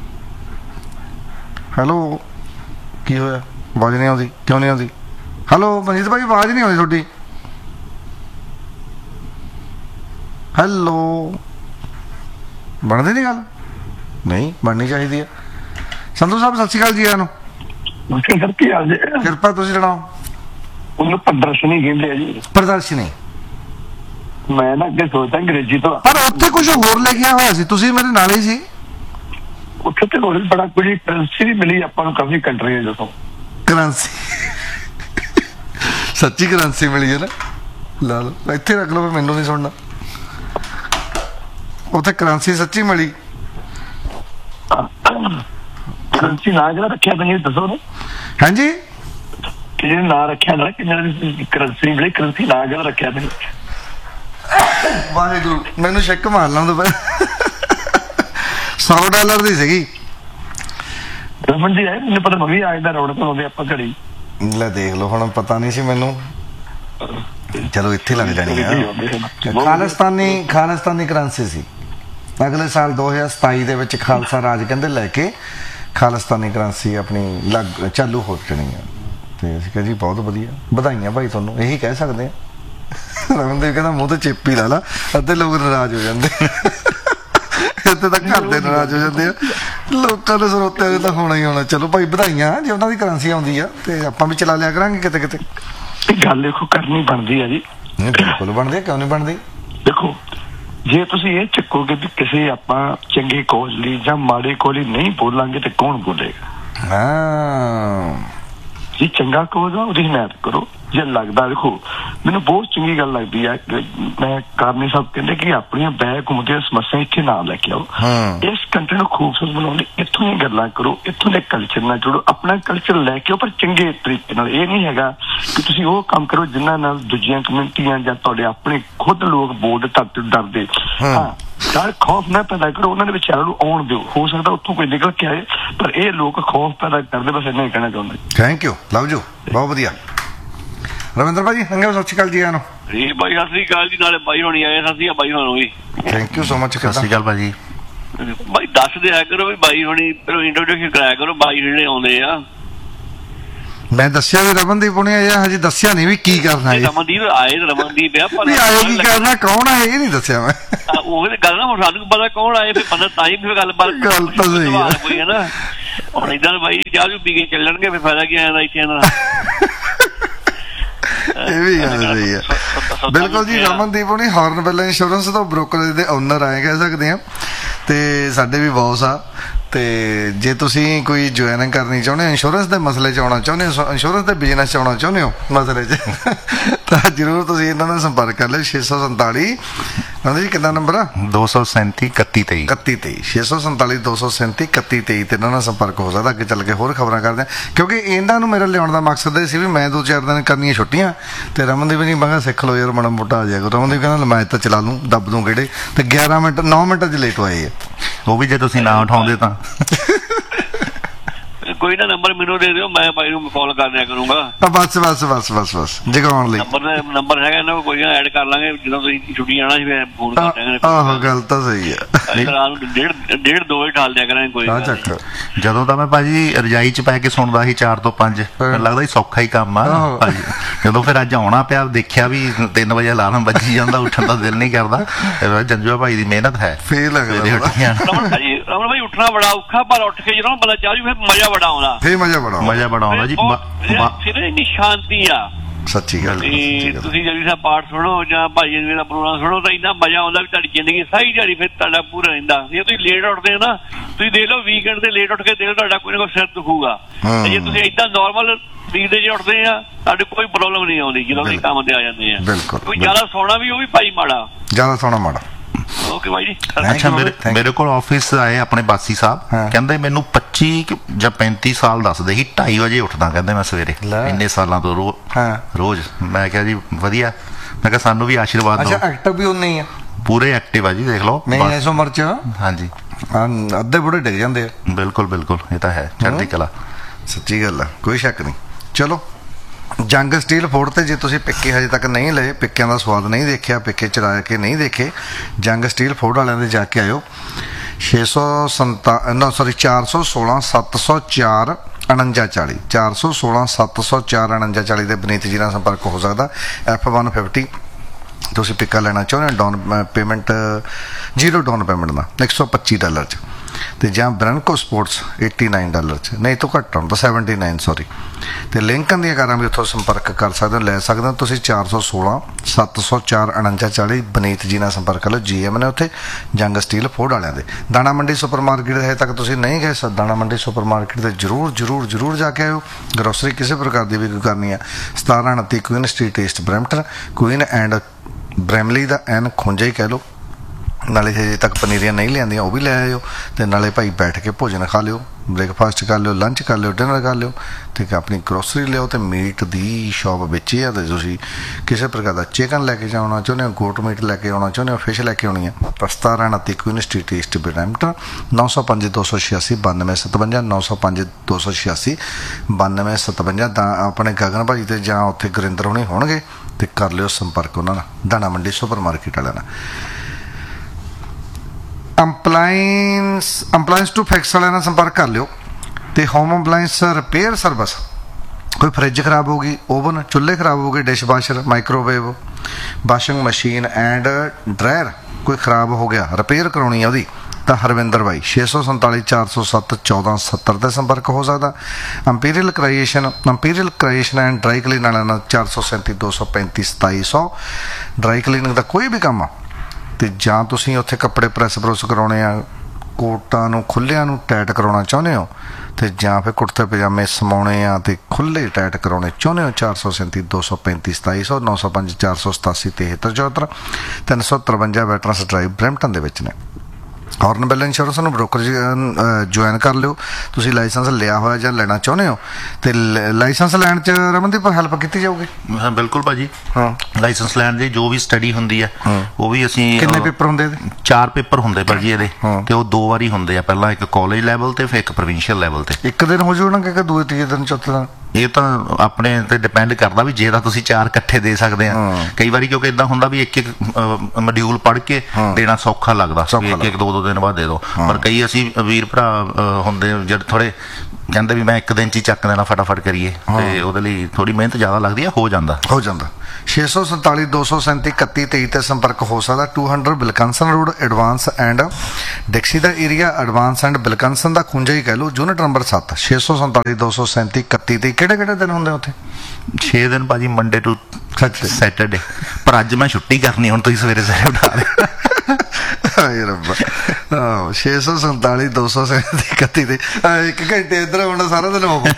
ਹੈਲੋ ਕੀ ਹੋਇਆ, ਆਵਾਜ਼ ਨਹੀਂ ਆਉਂਦੀ, ਕਿਉਂ ਨਹੀਂ ਆਉਂਦੀ? ਹੈਲੋ ਮਨਜੀਤ ਭਾਈ ਆਵਾਜ਼ ਨਹੀਂ ਆਉਂਦੀ ਤੁਹਾਡੀ। ਹੈਲੋ ਬਣਦੀ ਨਹੀਂ ਗੱਲ, ਨਹੀਂ ਬਣਨੀ ਚਾਹੀਦੀ ਹੈ। ਸੰਧੂ ਸਾਹਿਬ ਸਤਿ ਸ਼੍ਰੀ ਅਕਾਲ ਜੀ, ਆਇਆਂ ਨੂੰ। ਸਰ ਕੀ ਹਾਲ ਜੀ? ਕਿਰਪਾ, ਤੁਸੀਂ ਸੁਣਾਓ। ਉਹਨੂੰ ਪ੍ਰਦਰਸ਼ਨੀ ਕਹਿੰਦੇ ਆ ਜੀ। ਪ੍ਰਦਰਸ਼ਨੀ ਮੈਂ ਨਾ ਅੱਗੇ ਸੋਚਦਾ ਅੰਗਰੇਜ਼ੀ ਤੋਂ, ਪਰ ਉੱਥੇ ਕੁਝ ਹੋਰ ਲਿਖਿਆ ਹੋਇਆ ਸੀ, ਤੁਸੀਂ ਮੇਰੇ ਨਾਲ ਹੀ ਸੀ। ਉੱਥੇ ਤੇ ਹੋਰ ਬੜਾ ਕੁਝ ਕਰੰਸੀ ਵੀ ਮਿਲੀ ਆਪਾਂ ਨੂੰ ਕਾਫੀ ਕੰਟਰੀਆਂ ਜਦੋਂ। ਕਰੰਸੀ ਸੱਚੀ ਕਰੰਸੀ ਮਿਲੀ ਹੈ ਨਾ, ਲਾ ਲਓ ਇੱਥੇ ਰੱਖ ਲਓ, ਮੈਨੂੰ ਨਹੀਂ ਸੁਣਨਾ। ਉੱਥੇ ਕਰੰਸੀ ਸੱਚੀ ਮਿਲੀ। ਕਰੰਸੀ ਨਾਂ ਜਿਹੜਾ ਰੱਖਿਆ ਤੁਸੀਂ ਦੱਸੋ ਨਾ। ਹਾਂਜੀ ਕਿ ਜਿਹਨੇ ਨਾਂ ਰੱਖਿਆ ਨਾ ਕਿ ਕਰੰਸੀ ਮਿਲੀ, ਕਰੰਸੀ ਨਾਂ ਜਿਹੜਾ ਰੱਖਿਆ ਤੁਸੀਂ। ਵਾਹਿਗੁਰੂ ਮੈਨੂੰ ਸ਼ੱਕ ਮਾਰ ਲਾਂ ਤਾਂ ਸੌ ਡਾਲਰ ਦੀ ਸੀਗੀ। ਰਮਨ ਜੀ ਆਏ ਮੈਨੂੰ ਪਤਾ, ਮੈਂ ਵੀ ਆਏ ਦਾ ਰੋਡ ਤੋਂ ਆਉਂਦੇ ਆਪਾਂ ਘੜੀ। ਲੈ ਦੇਖ ਲਓ, ਹੁਣ ਪਤਾ ਨਹੀਂ ਸੀ ਮੈਨੂੰ। ਚਲੋ ਇੱਥੇ ਲੱਗ ਜਾਣੀ ਆ। ਖਾਲਿਸਤਾਨੀ ਖਾਲਿਸਤਾਨੀ ਕਰੰਸੀ ਸੀ। ਅਗਲੇ ਸਾਲ ਦੋ ਹਜ਼ਾਰ ਸਤਾਈ ਦੇ ਵਿੱਚ ਖਾਲਸਾ ਰਾਜ ਕਹਿੰਦੇ ਲੈ ਕੇ ਖਾਲਿਸਤਾਨੀ ਕਰੰਸੀ ਆਪਣੀ ਲੱਗ ਚਾਲੂ ਹੋ ਜਾਣੀ ਆ। ਤੇ ਅਸੀਂ ਕਿਹਾ ਜੀ ਬਹੁਤ ਵਧੀਆ, ਵਧਾਈਆਂ ਭਾਈ ਤੁਹਾਨੂੰ, ਇਹੀ ਕਹਿ ਸਕਦੇ ਆ। ਰਮਨਦੀਪ ਕਹਿੰਦਾ ਮੂੰਹ ਤੇ ਚਿੱਪ ਹੀ ਲਾ ਲਾ, ਅੱਧੇ ਲੋਕ ਨਾਰਾਜ਼ ਹੋ ਜਾਂਦੇ, ਇੱਥੇ ਤਾਂ ਘਰ ਦੇ ਨਾਰਾਜ਼ ਹੋ ਜਾਂਦੇ ਆ, ਲੋਕਾਂ ਦੇ ਸਰੋਤਿਆਂ ਦੇ ਤਾਂ ਹੋਣਾ ਹੀ ਹੋਣਾ। ਚਲੋ ਭਾਈ ਵਧਾਈਆਂ, ਜੇ ਉਹਨਾਂ ਦੀ ਕਰੰਸੀ ਆਉਂਦੀ ਆ ਤੇ ਆਪਾਂ ਵੀ ਚਲਾ ਲਿਆ ਕਰਾਂਗੇ ਕਿਤੇ ਕਿਤੇ। ਗੱਲ ਦੇਖੋ ਕਰਨੀ ਬਣਦੀ ਆ ਜੀ। ਨਹੀਂ ਬਿਲਕੁਲ ਬਣਦੀ ਆ, ਕਿਉਂ ਨਹੀਂ ਬਣਦੀ? ਦੇਖੋ ਜੇ ਤੁਸੀਂ ਇਹ ਚੱਕੋਗੇ ਵੀ ਕਿਸੇ ਆਪਾਂ ਚੰਗੇ ਕੋਚ ਲਈ ਜਾਂ ਮਾੜੇ ਕੋਚ ਲਈ ਨਹੀਂ ਬੋਲਾਂਗੇ ਤੇ ਕੌਣ ਬੋਲੇਗਾ? ਹਾਂ ਜੀ ਚੰਗਾ ਕੋਚ ਆ ਉਹਦੀ ਹਮਾਇਤ ਕਰੋ। ਜੇ ਲੱਗਦਾ, ਦੇਖੋ ਮੈਨੂੰ ਬਹੁਤ ਚੰਗੀ ਗੱਲ ਲੱਗਦੀ ਹੈ, ਮੈਂ ਕਾਰਨੀ ਸਾਹਿਬ ਕਹਿੰਦੇ ਕਿ ਆਪਣੀਆਂ ਬੈਗ ਘੁੰਮਦੀਆਂ ਸਮੱਸਿਆ ਇੱਥੇ ਨਾ ਲੈ ਕੇ ਆਓ, ਇਸ ਕੰਟਰੀ ਨੂੰ ਖੂਬਸੂਰਤ ਬਣਾਉਣ ਲਈ ਇੱਥੋਂ ਦੀਆਂ ਗੱਲਾਂ ਕਰੋ, ਇੱਥੋਂ ਦੇ ਕਲਚਰ ਨਾਲ ਜੁੜੋ, ਆਪਣਾ ਕਲਚਰ ਲੈ ਕੇ ਆਓ ਪਰ ਚੰਗੇ ਤਰੀਕੇ ਨਾਲ। ਇਹ ਨਹੀਂ ਹੈਗਾ ਕਿ ਤੁਸੀਂ ਉਹ ਕੰਮ ਕਰੋ ਜਿਨ੍ਹਾਂ ਨਾਲ ਦੂਜੀਆਂ ਕਮਿਊਨਿਟੀਆਂ ਜਾਂ ਤੁਹਾਡੇ ਆਪਣੇ ਖੁਦ ਲੋਕ ਬੋਲਦੇ ਤਾਂ ਡਰਦੇ। ਹਾਂ ਯਾਰ ਖੌਫ ਨਾ ਪੈਦਾ ਕਰੋ, ਉਹਨਾਂ ਦੇ ਵਿਚਾਰਾਂ ਨੂੰ ਆਉਣ ਦਿਓ, ਹੋ ਸਕਦਾ ਉੱਥੋਂ ਕੋਈ ਨਿਕਲ ਕੇ ਆਏ, ਪਰ ਇਹ ਲੋਕ ਖੌਫ ਪੈਦਾ ਕਰਦੇ। ਬਸ ਇੰਨਾ ਹੀ ਕਹਿਣਾ ਚਾਹੁੰਦਾ। ਥੈਂਕ ਯੂ, ਲਵ ਯੂ, ਬਹੁਤ ਵਧੀਆ। ਰਵਿੰਦਰ ਭਾਜੀ ਲੰਘਿਆ, ਸਤਿ ਸ਼੍ਰੀ ਅਕਾਲ ਜੀ, ਆਇਆਂ ਨੂੰ। ਜੀ ਬਾਈ ਸਤਿ ਸ਼੍ਰੀ ਅਕਾਲ ਜੀ, ਨਾਲੇ ਬਾਈ ਹੋਣੀ ਆਏ, ਸਤਿ ਸ਼੍ਰੀ ਅਕਾਲ ਬਾਈ ਹੋਣੀ ਵੀ, ਥੈਂਕ ਯੂ ਸੋ ਮਚ। ਸਤਿ ਸ਼੍ਰੀ ਅਕਾਲ ਭਾਜੀ। ਬਾਈ ਦੱਸ ਦਿਆ ਕਰੋ ਵੀ ਬਾਈ ਹੋਣੀ ਪਹਿਲਾਂ ਇੰਟਰੋਡਕਸ਼ਨ ਕਰਾਇਆ ਕਰੋ, ਬਾਈ ਜਿਹੜੇ ਆਉਂਦੇ ਆ। ਮੈਂ ਦੱਸਿਆ ਵੀ ਰਮਨਦੀਪ ਹੁਣੇ ਆਇਆ, ਹਜੇ ਦੱਸਿਆ ਨਹੀਂ ਵੀ ਕੀ ਕਰਨਾ ਹੈ। ਰਮਨਦੀਪ ਆਏ, ਰਮਨਦੀਪ ਆ ਪਰ ਆਏ ਕੀ ਕਰਨਾ, ਕੌਣ ਹੈ ਇਹ ਨਹੀਂ ਦੱਸਿਆ ਮੈਂ। ਉਹ ਗੱਲ ਨਾ ਹੁਣ ਸਾਨੂੰ ਪਤਾ ਕੌਣ ਆਏ, ਫਿਰ ਬੰਦਾ ਤਾਂ ਹੀ ਫਿਰ ਗੱਲਬਾਤ ਗੱਲ ਤਾਂ ਸਹੀ ਹੈ ਕੋਈ ਹੈ ਨਾ। ਹੁਣ ਏਦਾਂ ਬਾਈ ਚਾਹ ਚੂ ਪੀ ਕੇ ਚੱਲਣਗੇ, ਫਿਰ ਫਾਇਦਾ ਕੀ ਆਇਆ ਇੱਥੇ ਇਹਨਾਂ ਦਾ। ਇਹ ਵੀ ਗੱਲ ਸਹੀ ਹੈ, ਬਿਲਕੁਲ ਜੀ। ਰਮਨਦੀਪ ਹੁਣੀ ਹਾਰਨਬਿਲ ਇੰਸ਼ੋਰੈਂਸ ਤੋਂ ਬ੍ਰੋਕਰੇਜ ਦੇ ਓਨਰ ਆਏ ਕਹਿ ਸਕਦੇ ਆ, ਤੇ ਸਾਡੇ ਵੀ ਬੌਸ ਆ। ਤੇ ਜੇ ਤੁਸੀਂ ਕੋਈ ਜੁਆਇਨਿੰਗ ਕਰਨੀ ਚਾਹੁੰਦੇ ਹੋ, ਇੰਸ਼ੋਰੈਂਸ ਦੇ ਮਸਲੇ 'ਚ ਆਉਣਾ ਚਾਹੁੰਦੇ ਹੋ, ਇੰਸ਼ੋਰੈਂਸ ਦੇ ਬਿਜ਼ਨਸ 'ਚ ਆਉਣਾ ਚਾਹੁੰਦੇ ਹੋ ਮਸਲੇ 'ਚ, ਤਾਂ ਜ਼ਰੂਰ ਤੁਸੀਂ ਇਹਨਾਂ ਨਾਲ ਸੰਪਰਕ ਕਰ ਲਿਓ। ਛੇ ਸੌ ਸੰਤਾਲੀ ਹਾਂਜੀ ਜੀ, ਕਿੰਨਾ ਨੰਬਰ ਆ? ਦੋ ਸੌ ਸੈਂਤੀ ਇਕੱਤੀ ਤੇਈ ਇਕੱਤੀ ਤੇਈ ਛੇ ਸੌ ਸੰਤਾਲੀ ਦੋ ਸੌ ਸੈਂਤੀ ਇਕੱਤੀ ਤੇਈ ਤੇ ਇਹਨਾਂ ਨਾਲ ਸੰਪਰਕ ਹੋ ਸਕਦਾ। ਅੱਗੇ ਚੱਲ ਕੇ ਹੋਰ ਖਬਰਾਂ ਕਰਦੇ ਹਾਂ, ਕਿਉਂਕਿ ਇਹਨਾਂ ਨੂੰ ਮੇਰੇ ਲਿਆਉਣ ਦਾ ਮਕਸਦ ਇਹ ਸੀ ਵੀ ਮੈਂ ਦੋ ਚਾਰ ਦਿਨ ਕਰਨੀਆਂ ਛੁੱਟੀਆਂ ਤੇ ਰਮਨਦੀਪ ਨਹੀਂ ਮੰਗਾ ਸਿੱਖ ਲਓ ਯਾਰ, ਮਾੜਾ ਮੋਟਾ ਆ ਜਾਇਆ ਕਰੋ। ਰਮਨਦੀਪ ਕਹਿੰਦਾ ਲਮਾਇਤ ਤਾਂ ਚਲਾ ਲੂੰ, ਦੱਬ ਦੂੰ ਕਿਹੜੇ, ਤੇ ਗਿਆਰਾਂ ਮਿੰਟ ਨੌ ਮਿੰਟ 'ਚ ਲੇਟ ਹੋਏ ਆ ਉਹ ਵੀ ਜੇ ਤੁਸੀਂ ਨਾ ਉਠਾਉਂਦੇ ਤਾਂ। ਕੋਈ ਨਾ ਨੰਬਰ ਮੈਨੂੰ ਦੇ ਦਿਓ, ਮੈਂ ਬਾਈ ਨੂੰ ਕਾਲ ਕਰ ਦਿਆ ਕਰੂੰਗਾ। ਤਾਂ ਬਸ ਬਸ ਬਸ ਬਸ ਬਸ ਜਗਾਉਣ ਲਈ ਨੰਬਰ ਨੰਬਰ ਹੈਗਾ ਇਹਨਾਂ ਕੋਲ, ਕੋਈ ਨਾ ਐਡ ਕਰ ਲਾਂਗੇ ਜਦੋਂ ਤੁਸੀਂ ਛੁੱਟੀ ਜਾਣਾ ਸੀ ਫਿਰ ਫੋਨ ਕਰ ਦਿਆਂਗੇ। ਆਹੋ ਗੱਲ ਤਾਂ ਸਹੀ ਆ। ਰਾਤ ਨੂੰ ਡੇਢ ਡੇਢ ਦੋ ਵਜੇ ਠਾਲ ਦਿਆ ਕਰਾਂਗੇ ਕੋਈ ਆ ਗੱਲ ਨੀ। ਚੱਕ ਜਦੋਂ ਤਾਂ ਮੈਂ ਭਾਜੀ ਰਜਾਈ 'ਚ ਪੈ ਕੇ ਸੁਣਦਾ ਸੀ ਚਾਰ ਤੋਂ ਪੰਜ, ਮੈਨੂੰ ਲੱਗਦਾ ਸੀ ਸੌਖਾ ਹੀ ਕੰਮ ਆ ਆਹੋ। ਭਾਜੀ। ਜਦੋਂ ਫਿਰ ਅੱਜ ਆਉਣਾ ਪਿਆ, ਦੇਖਿਆ ਵੀ ਤਿੰਨ ਵਜੇ ਅਲਾਰਮ ਵੱਜੀ ਜਾਂਦਾ, ਉੱਠਣ ਦਾ ਦਿਲ ਨਹੀਂ ਕਰਦਾ। ਇਹ ਜੰਜੂਆ ਭਾਈ ਦੀ ਮਿਹਨਤ ਹੈ। ਫੇਰ ਲੱਗਦਾ ਸਵੇਰੇ ਉੱਠ ਕੇ ਆਉਣਾ। ਰਮਨ ਭਾਜੀ ਰਮਨ ਭਾਈ ਉੱਠਣਾ ਬੜਾ ਔਖਾ, ਪਰ ਉੱਠ ਕੇ ਜਦੋਂ ਬੰਦਾ ਚਾਹ ਫਿਰ ਮਜ਼ਾ ਬੜਾ ਆਉਂਦਾ। ਫੇਰ ਮਜ਼ਾ ਬੜਾ ਮਜ਼ਾ ਬੜਾ ਆਉਂਦਾ ਜੀ। ਬ- ਬ- ਫਿਰ ਇੰਨੀ ਸ਼ਾਂਤੀ ਆ। ਸੱਚੀ ਗੱਲ ਤੇ ਸੱਚੀ ਗੱਲ। ਤੁਸੀਂ ਜਲਦੀ ਸਾਹਿਬ ਪਾਠ ਸੁਣੋ ਜਾਂ ਭਾਈ ਜੀ ਦਾ ਪ੍ਰੋਗਰਾਮ ਸੁਣੋ ਤਾਂ ਇੰਨਾ ਮਜ਼ਾ ਆਉਂਦਾ ਵੀ ਤੁਹਾਡੀ ਜ਼ਿੰਦਗੀ ਸਾਰੀ ਦਿਹਾੜੀ ਫਿਰ ਤੁਹਾਡਾ ਪੂਰਾ ਰਹਿੰਦਾ। ਜੇ ਤੁਸੀਂ ਲੇਟ ਉੱਠਦੇ ਹੋ ਨਾ, ਤੁਸੀਂ ਦੇਖ ਲਓ ਵੀਕਐਂਡ ਤੇ ਲੇਟ ਉੱਠ ਕੇ ਦੇਖ ਲਓ ਤੁਹਾਡਾ ਕੋਈ ਨਾ ਕੋਈ ਸਿਰ ਦੁਖੂਗਾ। ਤੇ ਜੇ ਤੁਸੀਂ ਏਦਾਂ ਨਾਰਮਲ ਵੀਕ ਦੇ ਜੇ ਉੱਠਦੇ ਆ, ਤੁਹਾਡੇ ਕੋਈ ਪ੍ਰੋਬਲਮ ਨਹੀਂ ਆਉਂਦੀ ਜਦੋਂ ਤੁਸੀਂ ਕੰਮ ਤੇ ਆ ਜਾਂਦੇ ਆ। ਬਿਲਕੁਲ ਕੋਈ ਜ਼ਿਆਦਾ ਸੌਣਾ ਵੀ ਉਹ ਵੀ ਭਾਈ ਮਾੜਾ। ਜ਼ਿਆਦਾ ਸੋਹਣਾ ਮਾੜਾ। ਓਕੇ ਭਾਈ ਜੀ। ਅੱਛਾ, ਮੇਰੇ Thank you. ਮੇਰੇ ਕੋਲ ਆਫਿਸ ਆਏ ਆਪਣੇ ਬਾਸੀ ਸਾਹਿਬ, ਹਾਂ। ਕਹਿੰਦੇ ਮੈਨੂੰ ਪੱਚੀ ਕੁ ਜਾਂ ਪੈਂਤੀ ਸਾਲ ਦੱਸਦੇ ਸੀ, ਢਾਈ ਵਜੇ ਉੱਠਦਾ ਕਹਿੰਦੇ ਮੈਂ ਸਵੇਰੇ, ਲੈ। ਇੰਨੇ ਸਾਲਾਂ ਤੋਂ ਰੋ ਹਾਂ। ਰੋਜ਼। ਮੈਂ ਕਿਹਾ ਜੀ ਵਧੀਆ, ਮੈਂ ਕਿਹਾ ਸਾਨੂੰ ਵੀ ਆਸ਼ੀਰਵਾਦ ਅੱਛਾ, ਦਿਓ। ਐਕਟਿਵ ਵੀ ਉਨੇ ਹੀ ਆ। ਪੂਰੇ ਐਕਟਿਵ ਆ ਜੀ, ਦੇਖ ਲਓ। ਨਹੀਂ ਬਸ। ਇਸ ਉਮਰ 'ਚ ਹਾਂਜੀ, ਆਹ ਅੱਧੇ ਬੁੜੇ ਡਿੱਗ ਜਾਂਦੇ ਆ। ਬਿਲਕੁਲ ਬਿਲਕੁਲ, ਇਹ ਤਾਂ ਹੈ ਚੜ੍ਹਦੀ ਕਲਾ। ਸੱਚੀ ਗੱਲ ਆ, ਕੋਈ ਸ਼ੱਕ ਨਹੀਂ। ਚਲੋ, ਜੰਗ ਸਟੀਲ ਫੋਰਡ ਤੇ ਜੇ ਤੁਸੀਂ ਪਿੱਕੇ ਹਜੇ ਤੱਕ ਨਹੀਂ ਲਏ, ਪਿੱਕਿਆਂ ਦਾ ਸਵਾਦ ਨਹੀਂ ਦੇਖਿਆ, ਪਿੱਕੇ ਚਲਾ ਕੇ ਨਹੀਂ ਦੇਖੇ, ਜੰਗ ਸਟੀਲ ਫੋਰਡ ਵਾਲਿਆਂ ਦੇ ਜਾ ਕੇ ਆਇਓ। ਛੇ ਸੌ ਸੰਤਾ ਨਾ ਸੌਰੀ ਚਾਰ ਸੌ ਸੋਲਾਂ ਸੱਤ ਸੌ ਚਾਰ ਉਣੰਜਾ ਚਾਲੀ ਚਾਰ ਸੌ ਸੋਲਾਂ ਸੱਤ ਸੌ ਚਾਰ ਉਣੰਜਾ ਚਾਲੀ ਦੇ ਬਨੀਤ ਜੀ ਨਾਲ ਸੰਪਰਕ ਹੋ ਸਕਦਾ। ਐਫ ਵਨ ਫਿਫਟੀ ਤੁਸੀਂ ਪਿੱਕਾ ਲੈਣਾ ਚਾਹੁੰਦੇ ਹੋ, down payment zero down payment ਦਾ ਇੱਕ ਸੌ ਪੱਚੀ ਡਾਲਰ 'ਚ, ਤੇ ਜਾਂ ਬ੍ਰੈਂਕੋ ਸਪੋਰਟਸ ਏਟੀ ਨਾਈਨ ਡਾਲਰ 'ਚ, ਨਹੀਂ ਤੋਂ ਘੱਟ ਆਉਣ ਤਾਂ ਸੈਵਨਟੀ ਨਾਈਨ ਸੌਰੀ। ਤੇ ਲਿੰਕਨ ਦੀਆਂ ਕਾਰਾਂ ਵੀ ਉੱਥੋਂ ਸੰਪਰਕ ਕਰ ਸਕਦੇ ਹੋ, ਲੈ ਸਕਦੇ ਹੋ ਤੁਸੀਂ। ਚਾਰ ਸੌ ਸੋਲਾਂ ਸੱਤ ਸੌ ਚਾਰ ਉਣੰਜਾ ਚਾਲੀ ਬਨੀਤ ਜੀ ਨਾਲ ਸੰਪਰਕ ਕਰ ਲਓ। ਜੀ ਐਮ ਨੇ ਉੱਥੇ ਜੰਗ ਸਟੀਲ ਫੋਰਡ ਵਾਲਿਆਂ ਦੇ। ਦਾਣਾ ਮੰਡੀ ਸੁਪਰ ਮਾਰਕੀਟ ਹਜੇ ਤੱਕ ਤੁਸੀਂ ਨਹੀਂ ਗਏ, ਦਾਣਾ ਮੰਡੀ ਸੁਪਰ ਮਾਰਕੀਟ ਤੇ ਜ਼ਰੂਰ ਜ਼ਰੂਰ ਜ਼ਰੂਰ ਜਾ ਕੇ ਆਇਓ। ਗਰੋਸਰੀ ਕਿਸੇ ਪ੍ਰਕਾਰ ਦੀ ਵੀ ਕੋਈ ਕਰਨੀ ਆ, ਸਤਾਰਾਂ ਉਨੱਤੀ Queen street East Brampton, Queen and Bramley ਦਾ ਐਨ ਖੁੰਝਾ ਹੀ ਕਹਿ ਲਓ। ਨਾਲੇ ਹਜੇ ਤੱਕ ਪਨੀਰੀਆਂ ਨਹੀਂ ਲਿਆਂਦੀਆਂ, ਉਹ ਵੀ ਲੈ ਆਇਓ। ਤੇ ਨਾਲੇ ਭਾਈ ਬੈਠ ਕੇ ਭੋਜਨ ਖਾ ਲਿਓ, ਬ੍ਰੇਕਫਾਸਟ ਕਰ ਲਿਓ, ਲੰਚ ਕਰ ਲਿਓ, ਡਿਨਰ ਕਰ ਲਿਓ, ਤੇ ਆਪਣੀ ਗਰੋਸਰੀ ਲਿਓ। ਤੇ ਮੀਟ ਦੀ ਸ਼ਾਪ ਵਿੱਚ ਹੀ ਆ, ਤੇ ਤੁਸੀਂ ਕਿਸੇ ਪ੍ਰਕਾਰ ਦਾ ਚਿਕਨ ਲੈ ਕੇ ਜਾਣਾ ਚਾਹੁੰਦੇ ਹੋ, ਗੋਟ ਮੀਟ ਲੈ ਕੇ ਆਉਣਾ ਚਾਹੁੰਦੇ ਹੋ, ਫਿਸ਼ ਲੈ ਕੇ ਆਉਣੀ ਹੈ, ਪਰ ਸਤਾਰਾਂ ਉਨੱਤੀ ਕੁਈਨ ਸਟਰੀਟ ਈਸਟ ਬਰੈਂਪਟਨ, ਨੌ ਸੌ ਪੰਜ ਦੋ ਸੌ ਛਿਆਸੀ ਬਾਨਵੇਂ ਸਤਵੰਜਾ ਨੌ ਸੌ ਪੰਜ ਦੋ ਸੌ ਛਿਆਸੀ ਬਾਨਵੇਂ ਸਤਵੰਜਾ। ਤਾਂ ਆਪਣੇ ਗਗਨ ਭਾਜੀ ਤੇ ਜਾਂ ਉੱਥੇ ਗੁਰਿੰਦਰ ਹੋਣੀ ਹੋਣਗੇ, ਤੇ ਕਰ ਲਿਓ ਸੰਪਰਕ ਉਹਨਾਂ ਨਾਲ, ਦਾਣਾ ਮੰਡੀ ਸੁਪਰ ਮਾਰਕੀਟ ਵਾਲਿਆਂ ਨਾਲ। ਅੰਪਲਾਈਨਸ ਅੰਪਲਾਈਨਸ ਟੂ ਫੈਕਸ ਵਾਲਿਆਂ ਨਾਲ ਸੰਪਰਕ ਕਰ ਲਿਓ। ਤੇ ਹੋਮ ਅੰਪਲਾਈਨਸ ਰਿਪੇਅਰ ਸਰਵਿਸ, ਕੋਈ ਫਰਿੱਜ ਖਰਾਬ ਹੋ ਗਈ, ਓਵਨ ਚੁੱਲ੍ਹੇ ਖਰਾਬ ਹੋ ਗਏ, dish washer, microwave, washing machine and dryer ਕੋਈ ਖਰਾਬ ਹੋ ਗਿਆ, ਰਿਪੇਅਰ ਕਰਾਉਣੀ ਆ ਉਹਦੀ, ਤਾਂ ਹਰਵਿੰਦਰ ਬਾਈ ਛੇ ਸੌ ਸੰਤਾਲੀ ਚਾਰ ਸੌ ਸੱਤ ਚੌਦਾਂ ਸੱਤਰ 'ਤੇ ਸੰਪਰਕ ਹੋ ਸਕਦਾ। ਅੰਪੀਰੀਅਲ ਕ੍ਰਾਈਏਸ਼ਨ ਅੰਪੀਰੀਅਲ ਕ੍ਰਾਈਏਸ਼ਨ ਐਂਡ ਡਰਾਈ ਕਲੀਨ ਵਾਲਿਆਂ ਨਾਲ ਚਾਰ ਸੌ ਸੈਂਤੀ ਦੋ ਸੌ ਪੈਂਤੀ ਸਤਾਈ ਸੌ। ਡਰਾਈ ਕਲੀਨਿੰਗ ਦਾ ਕੋਈ ਵੀ ਕੰਮ ਆ, ਤੇ ਜਾਂ ਤੁਸੀਂ ਉੱਥੇ ਕੱਪੜੇ ਪ੍ਰੈਸ ਪ੍ਰੈਸ ਕਰਾਉਣੇ ਆ, ਕੋਟਾਂ ਨੂੰ ਖੁੱਲ੍ਹਿਆਂ ਨੂੰ ਟਾਈਟ ਕਰਾਉਣਾ ਚਾਹੁੰਦੇ ਹੋ, ਤੇ ਜਾਂ ਫਿਰ ਕੁੜਤੇ ਪਜਾਮੇ ਸਮਾਉਣੇ ਆ ਤੇ ਖੁੱਲ੍ਹੇ ਟਾਈਟ ਕਰਾਉਣੇ ਚਾਹੁੰਦੇ ਹੋ, ਚਾਰ ਸੌ ਸੈਂਤੀ ਦੋ ਸੌ ਪੈਂਤੀ ਸਤਾਈ ਸੌ ਨੌ ਸੌ ਪੰਜ ਚਾਰ ਸੌ ਸਤਾਸੀ ਤਿਹੱਤਰ ਚੌਹੱਤਰ ਤਿੰਨ ਸੌ ਤਰਵੰਜਾ ਵੈਟਰਨਸ ਡਰਾਈਵ ਬਰੈਂਪਟਨ ਦੇ ਵਿੱਚ ਨੇ। ਹੌਰਨਬਿਲ ਇੰਸ਼ੋਰੈਂਸ ਨੂੰ ਬ੍ਰੋਕਰ ਜੁਆਇਨ ਕਰ ਲਿਓ। ਤੁਸੀਂ ਲਾਇਸੈਂਸ ਲਿਆ ਹੋਇਆ ਜਾਂ ਲੈਣਾ ਚਾਹੁੰਦੇ ਹੋ, ਤੇ ਲਾਇਸੈਂਸ ਲੈਣ 'ਚ ਰਮਨਦੀਪ ਹੈਲਪ ਕੀਤੀ ਜਾਊਗੀ। ਹਾਂ ਬਿਲਕੁਲ ਭਾਜੀ। ਹਾਂ, ਲਾਇਸੈਂਸ ਲੈਣ ਦੀ ਜੋ ਵੀ ਸਟੱਡੀ ਹੁੰਦੀ ਆ ਉਹ ਵੀ ਅਸੀਂ। ਕਿੰਨੇ ਪੇਪਰ ਹੁੰਦੇ ਇਹਦੇ? ਚਾਰ ਪੇਪਰ ਹੁੰਦੇ ਭਾਜੀ ਇਹਦੇ, ਹਾਂ। ਤੇ ਉਹ ਦੋ ਵਾਰੀ ਹੁੰਦੇ ਆ, ਪਹਿਲਾਂ ਇੱਕ ਕਾਲਜ ਲੈਵਲ ਤੇ ਫਿਰ ਇੱਕ ਪ੍ਰੋਵਿੰਸ਼ੀਅਲ ਲੈਵਲ ਤੇ। ਇੱਕ ਦਿਨ ਹੋ ਜਾਣਾ ਕਿ ਦੂਏ ਤੀਜੇ ਦਿਨ ਚੌਥੇ ਦਿਨ? ਇਹ ਤਾਂ ਆਪਣੇ ਤੇ ਡਿਪੈਂਡ ਕਰਦਾ ਵੀ ਜੇ ਤਾਂ ਤੁਸੀਂ ਚਾਰ ਇਕੱਠੇ ਦੇ ਸਕਦੇ ਆ। ਕਈ ਵਾਰੀ ਕਿਉਂਕਿ ਇਦਾਂ ਹੁੰਦਾ ਵੀ ਇੱਕ ਇੱਕ ਮੋਡਿਊਲ ਪੜ੍ਹ ਕੇ ਦੇਣਾ ਸੌਖਾ ਲੱਗਦਾ, ਇੱਕ ਇੱਕ ਦੋ ਦੋ ਦਿਨ ਬਾਅਦ ਦੇ ਦਿਓ। ਪਰ ਕਈ ਅਸੀਂ ਵੀਰ ਭਰਾ ਹੁੰਦੇ ਜਿਹੜੇ ਥੋੜੇ ਕਹਿੰਦੇ ਵੀ ਮੈਂ ਇੱਕ ਦਿਨ 'ਚ ਹੀ ਚੱਕ ਦੇਣਾ, ਫਟਾਫਟ ਕਰੀਏ, ਤੇ ਉਹਦੇ ਲਈ ਥੋੜੀ ਮਿਹਨਤ ਜ਼ਿਆਦਾ ਲੱਗਦੀ ਆ। ਹੋ ਜਾਂਦਾ ਹੋ ਜਾਂਦਾ ਛੇ ਸੌ ਸੰਤਾਲੀ ਦੋ ਸੌ ਸੈਂਤੀ ਇਕੱਤੀ ਤੇਈ 'ਤੇ ਸੰਪਰਕ ਹੋ ਸਕਦਾ। Two hundred ਬਿਲਕਨਸਨ road advance and ਡਿਕਸੀ the area, advance and ਬਿਲਕਨਸਨ ਦਾ ਖੁੰਝਾ ਹੀ ਕਹਿ ਲਓ, ਯੂਨਿਟ ਨੰਬਰ ਸੱਤ। ਛੇ ਸੌ ਸੰਤਾਲੀ ਦੋ ਸੌ ਸੈਂਤੀ ਇਕੱਤੀ ਤੇਈ। ਕਿਹੜੇ ਕਿਹੜੇ ਦਿਨ ਹੁੰਦੇ ਉੱਥੇ? ਛੇ ਦਿਨ ਭਾਜੀ, ਮੰਡੇ ਟੂ ਸੈਟਰਡੇ। ਪਰ ਅੱਜ ਮੈਂ ਛੁੱਟੀ ਕਰਨੀ, ਹੁਣ ਤੁਸੀਂ ਸਵੇਰੇ ਸਵੇਰੇ ਉਠਾ ਦੇ। ਹਾਏ ਰੱਬਾ ਆਹ ਛੇ ਸੌ ਸੰਤਾਲੀ ਦੋ ਸੌ ਇਕੱਤੀ ਤੇ ਇੱਕ ਘੰਟੇ ਇੱਧਰ ਆਉਣਾ ਸਾਰਾ ਦਿਨ ਆਫ